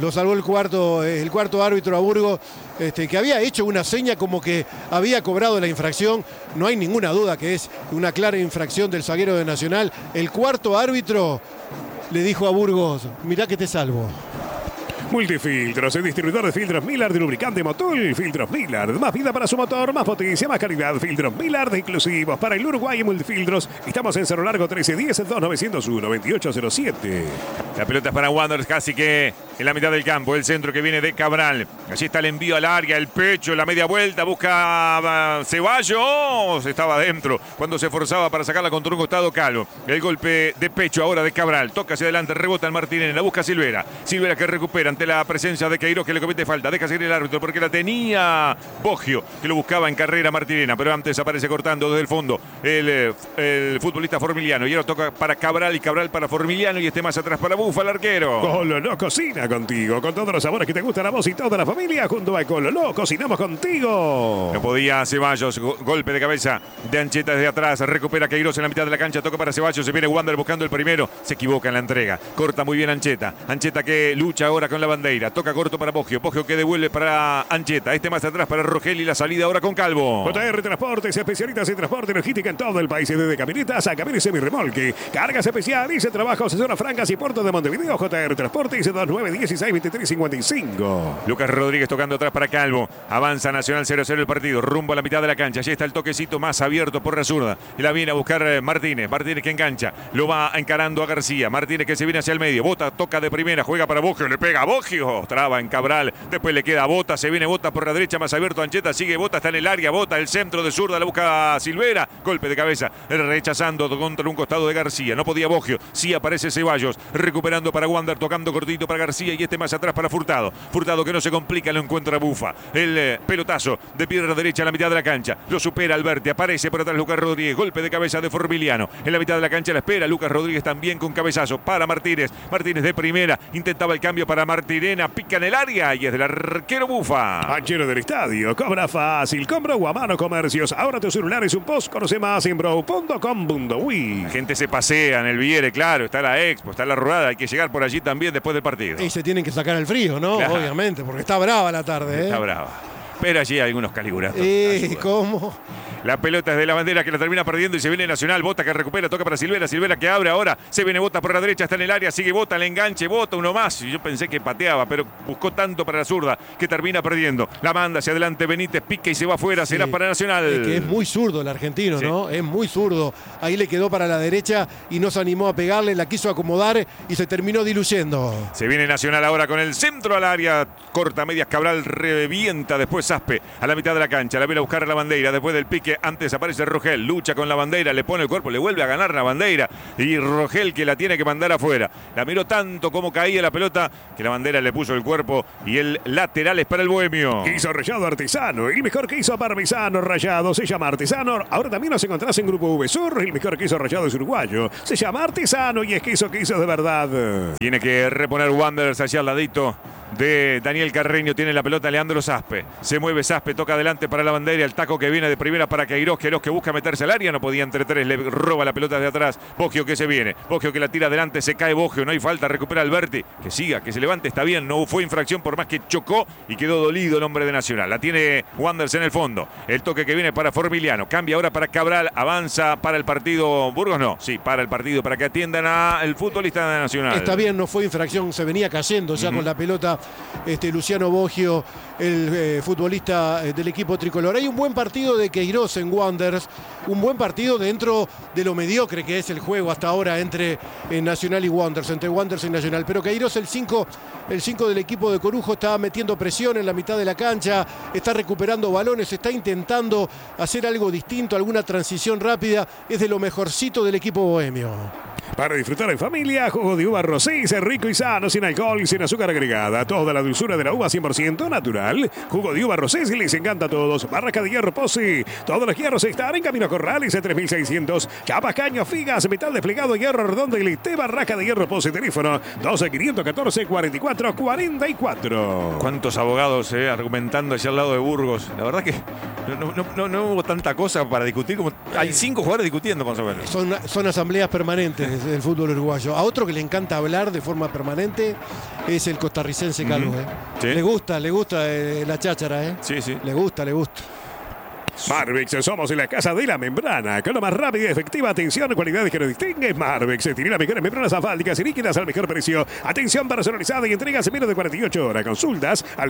cuarto árbitro a Burgos, que había hecho una seña como que había cobrado la infracción. No hay ninguna duda que es una clara infracción del zaguero de Nacional. El cuarto árbitro le dijo a Burgos, mirá que te salvo. Multifiltros, el distribuidor de filtros Millard de lubricante Motul. Filtros Millard, más vida para su motor, más potencia, más calidad. Filtros Millard exclusivos para el Uruguay en Multifiltros. Estamos en Cerro Largo 1310, 2901-2807. La pelota es para Wanderers, casi que en la mitad del campo. El centro que viene de Cabral. Allí está el envío al área, el pecho, la media vuelta. Busca Ceballos. Estaba adentro cuando se forzaba para sacarla contra un costado Calvo. El golpe de pecho ahora de Cabral. Toca hacia adelante, rebota el Martínez. La busca Silvera. Silvera que recupera ante la presencia de Queiroz, que le comete falta. Deja seguir el árbitro porque la tenía Boggio, que lo buscaba en carrera Martinena, pero antes aparece cortando desde el fondo el futbolista Formiliano. Y ahora toca para Cabral y Cabral para Formiliano y más atrás para Bufa, el arquero. Cololó cocina contigo, con todos los sabores que te gustan a vos y toda la familia. Junto a Cololó cocinamos contigo. No podía Ceballos, golpe de cabeza de Ancheta desde atrás, recupera Queiroz en la mitad de la cancha, toca para Ceballos, se viene Wander buscando el primero, se equivoca en la entrega, corta muy bien Ancheta que lucha ahora con la bandera, toca corto para Boggio que devuelve para Ancheta, más atrás para Rogel y la salida ahora con Calvo. JR Transportes, especialistas en transporte y logística en todo el país, desde camionetas a camiones semirremolque, cargas especiales, trabajos en zonas francas y puertos de Montevideo. JR Transportes 2916-2355. Lucas Rodríguez tocando atrás para Calvo, avanza Nacional 0-0 el partido, rumbo a la mitad de la cancha, allí está el toquecito más abierto por la zurda, y la viene a buscar Martínez que engancha, lo va encarando a García, Martínez que se viene hacia el medio, Bota toca de primera, juega para Boggio, le pega a Boggio, traba en Cabral, después le queda a Bota, se viene Bota por la derecha, más abierto Ancheta, sigue Bota, está en el área, Bota, el centro de zurda, la busca Silvera, golpe de cabeza, rechazando contra un costado de García, no podía Boggio, sí aparece Ceballos, recuperando para Wander, tocando cortito para García y más atrás para Furtado que no se complica, lo encuentra Bufa, el pelotazo de pierna derecha a la mitad de la cancha, lo supera Alberti, aparece por atrás Lucas Rodríguez, golpe de cabeza de Formiliano, en la mitad de la cancha la espera, Lucas Rodríguez también con cabezazo para Martínez de primera, intentaba el cambio para Martinena, pica en el área y es del arquero Bufa. Anchero del estadio, cobra fácil, compra Guamano Comercios, ahora tu celular es un post, conoce más en bro.com.uy. La gente se pasea en el Viere, claro, está la Expo, está la rodada, hay que llegar por allí también después del partido. Y se tienen que sacar el frío, ¿no? Claro. Obviamente, porque está brava la tarde. Está brava. Pero allí hay algunos caliguratos. ¿Cómo? La pelota es de la bandera que la termina perdiendo y se viene Nacional. Bota que recupera, toca para Silvera que abre ahora. Se viene Bota por la derecha, está en el área, sigue Bota, el enganche, Bota, uno más. Y yo pensé que pateaba, pero buscó tanto para la zurda que termina perdiendo. La manda hacia adelante Benítez, pica y se va afuera, será para Nacional. Es que es muy zurdo el argentino, ¿no? Es muy zurdo. Ahí le quedó para la derecha y no se animó a pegarle, la quiso acomodar y se terminó diluyendo. Se viene Nacional ahora con el centro al área, corta medias Cabral, revienta después Aspe a la mitad de la cancha, la viene a buscar a la bandera, después del pique, antes aparece Rogel, lucha con la bandera, le pone el cuerpo, le vuelve a ganar la bandera y Rogel que la tiene que mandar afuera. La miró tanto como caía la pelota que la bandera le puso el cuerpo y el lateral es para el Bohemio. Hizo Rayado Artesano, el mejor que hizo Parmesano Rayado, se llama Artesano. Ahora también nos encontrás en Grupo V Sur, el mejor que hizo Rayado es uruguayo, se llama Artesano y es que hizo de verdad. Tiene que reponer Wanderers allá al ladito de Daniel Carreño, tiene la pelota Leandro Saspe, se mueve Saspe, toca adelante para la bandera, el taco que viene de primera para Queiroz que busca meterse al área, no podía entre tres, le roba la pelota de atrás, Boggio que se viene, Boggio que la tira adelante, se cae Boggio, no hay falta, recupera Alberti, que siga, que se levante, está bien, no fue infracción por más que chocó y quedó dolido el hombre de Nacional, la tiene Wanderers en el fondo, el toque que viene para Formiliano, cambia ahora para Cabral, avanza para el partido, Burgos no, sí, para el partido, para que atiendan al futbolista de Nacional. Está bien, no fue infracción, se venía cayendo ya con la pelota Luciano Boggio, el futbolista del equipo tricolor. Hay un buen partido de Queiroz en Wanderers, un buen partido dentro de lo mediocre que es el juego hasta ahora entre Nacional y Wanderers, entre Wanderers y Nacional. Pero Queiroz, el 5 del equipo de Corujo, está metiendo presión en la mitad de la cancha, está recuperando balones, está intentando hacer algo distinto, alguna transición rápida. Es de lo mejorcito del equipo bohemio. Para disfrutar en familia, jugo de uva Rosés, rico y sano, sin alcohol y sin azúcar agregada. Toda la dulzura de la uva 100% natural. Jugo de uva Barrosés y les encanta a todos. Barraca de Hierro Pozzi. Todos los hierros están en Camino Corrales 3600. Chapas, caños, figas, metal desplegado, hierro redondo y liste. Barraca de Hierro Pozzi. Teléfono 12-514-4444. ¿Cuántos abogados argumentando allá al lado de Burgos? La verdad que no hubo tanta cosa para discutir. Como hay 5 jugadores discutiendo más o menos. Son asambleas permanentes del fútbol uruguayo. A otro que le encanta hablar de forma permanente es el costarricense Calvo. ¿Sí? Le gusta la cháchara. Sí. Le gusta. Marvex, somos en la casa de la membrana. Con la más rápida y efectiva atención, cualidades que nos distinguen. Marvex tiene las mejores membranas asfálticas y líquidas al mejor precio. Atención personalizada y entregas en menos de 48 horas. Consultas al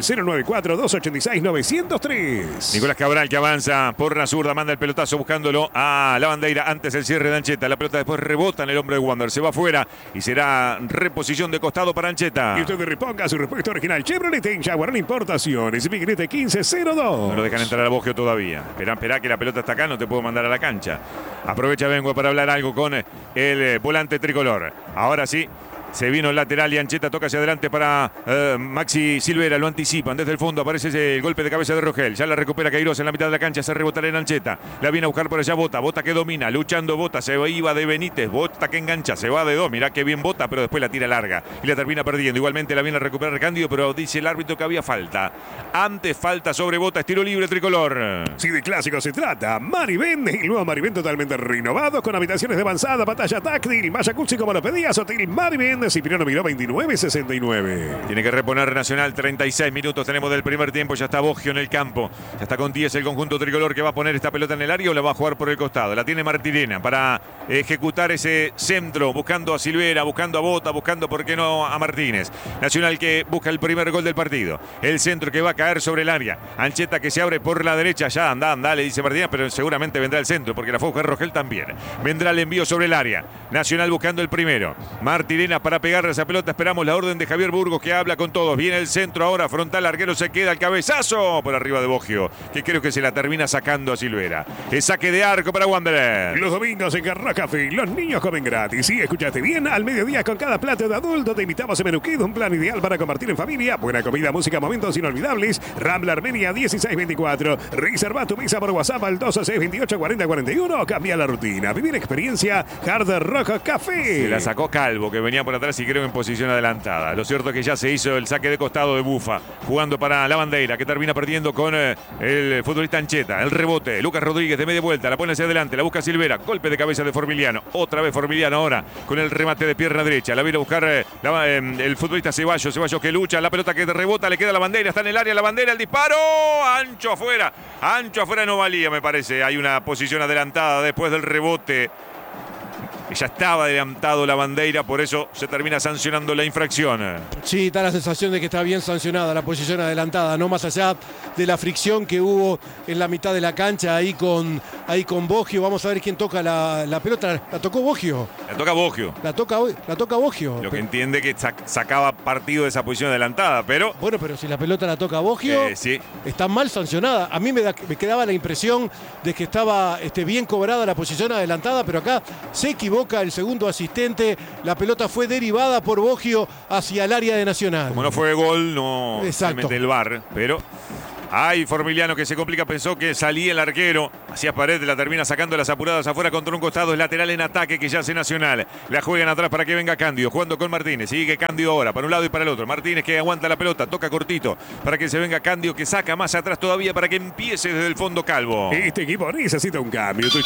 094-286-903. Nicolás Cabral, que avanza por la zurda, manda el pelotazo buscándolo a la bandera antes el cierre de Ancheta. La pelota después rebota en el hombre de Wander, se va afuera y será reposición de costado para Ancheta. Y usted reponga su respuesta original Chevrolet en Jaguarán Importaciones. Miguelete 1502. No lo dejan entrar a Bogio todavía. Esperá que la pelota está acá, no te puedo mandar a la cancha. Aprovecha Bengue para hablar algo con el volante tricolor. Ahora sí. Se vino el lateral y Ancheta toca hacia adelante para Maxi Silvera. Lo anticipan. Desde el fondo aparece el golpe de cabeza de Rogel. Ya la recupera Queiroz en la mitad de la cancha. Se rebotará en Ancheta. La viene a buscar por allá Bota. Bota que domina. Luchando Bota. Se iba de Benítez. Bota que engancha. Se va de 2. Mirá que bien Bota, pero después la tira larga. Y la termina perdiendo. Igualmente la viene a recuperar Cándido, pero dice el árbitro que había falta. Antes falta sobre Bota. Estilo libre tricolor. Si de clásico se trata, Maribén, el nuevo Maribén totalmente renovado con habitaciones de avanzada, pantalla táctil, malla Cucci como lo pedías, Hotel Maribén, Cipriano Miró 2969. Tiene que reponer Nacional. 36 minutos tenemos del primer tiempo. Ya está Bogio en el campo. Ya está con 10 el conjunto tricolor que va a poner esta pelota en el área o la va a jugar por el costado. La tiene Martirena para ejecutar ese centro, buscando a Silvera, buscando a Bota, buscando, ¿por qué no, a Martínez? Nacional que busca el primer gol del partido. El centro que va a caer sobre el área. Ancheta que se abre por la derecha. Ya anda, le dice Martínez, pero seguramente vendrá el centro porque la fue a buscar Rogel también. Vendrá el envío sobre el área. Nacional buscando el primero. Martirena para pegarle esa pelota. Esperamos la orden de Javier Burgos, que habla con todos. Viene el centro ahora, frontal, arquero se queda, el cabezazo por arriba de Bogio, que creo que se la termina sacando a Silvera. El saque de arco para Wanderer. Los domingos en Carrasco Café, los niños comen gratis. Sí, escuchaste bien, al mediodía con cada plato de adulto te invitamos a Menú Kid, un plan ideal para compartir en familia. Buena comida, música, momentos inolvidables. Rambla Armenia 1624. Reserva tu mesa por WhatsApp al 226284041. Cambia la rutina. Vivir experiencia Hard Rock Café. Se la sacó Calvo, que venía por atrás y creo en posición adelantada. Lo cierto es que ya se hizo el saque de costado de Bufa, jugando para la bandera, que termina perdiendo con el futbolista Ancheta. El rebote, Lucas Rodríguez de media vuelta, la pone hacia adelante, la busca Silvera, golpe de cabeza de Formiliano. Otra vez Formiliano ahora con el remate de pierna derecha. La viene a buscar el futbolista Ceballos que lucha, la pelota que rebota, le queda la bandera, está en el área la bandera, el disparo, ancho afuera no valía, me parece. Hay una posición adelantada después del rebote. Ya estaba adelantado la bandera, por eso se termina sancionando la infracción. Sí, da la sensación de que está bien sancionada la posición adelantada, no más allá de la fricción que hubo en la mitad de la cancha ahí con Bogio. Vamos a ver quién toca la pelota. ¿La tocó Bogio? La toca Bogio. La toca Bogio. Lo que entiende que sacaba partido de esa posición adelantada, pero... Bueno, pero si la pelota la toca Bogio, sí, está mal sancionada. A mí me quedaba la impresión de que estaba bien cobrada la posición adelantada, pero acá se equivoca el segundo asistente. La pelota fue derivada por Bogio hacia el área de Nacional. Como no fue gol, no se mete el VAR, pero... Ay, Formiliano que se complica, pensó que salía el arquero. Hacia pared, la termina sacando las apuradas afuera contra un costado. Es lateral en ataque que ya hace Nacional. La juegan atrás para que venga Cándido, jugando con Martínez. Sigue Cándido ahora, para un lado y para el otro. Martínez que aguanta la pelota, toca cortito para que se venga Cándido, que saca más atrás todavía para que empiece desde el fondo Calvo. Este equipo necesita un cambio.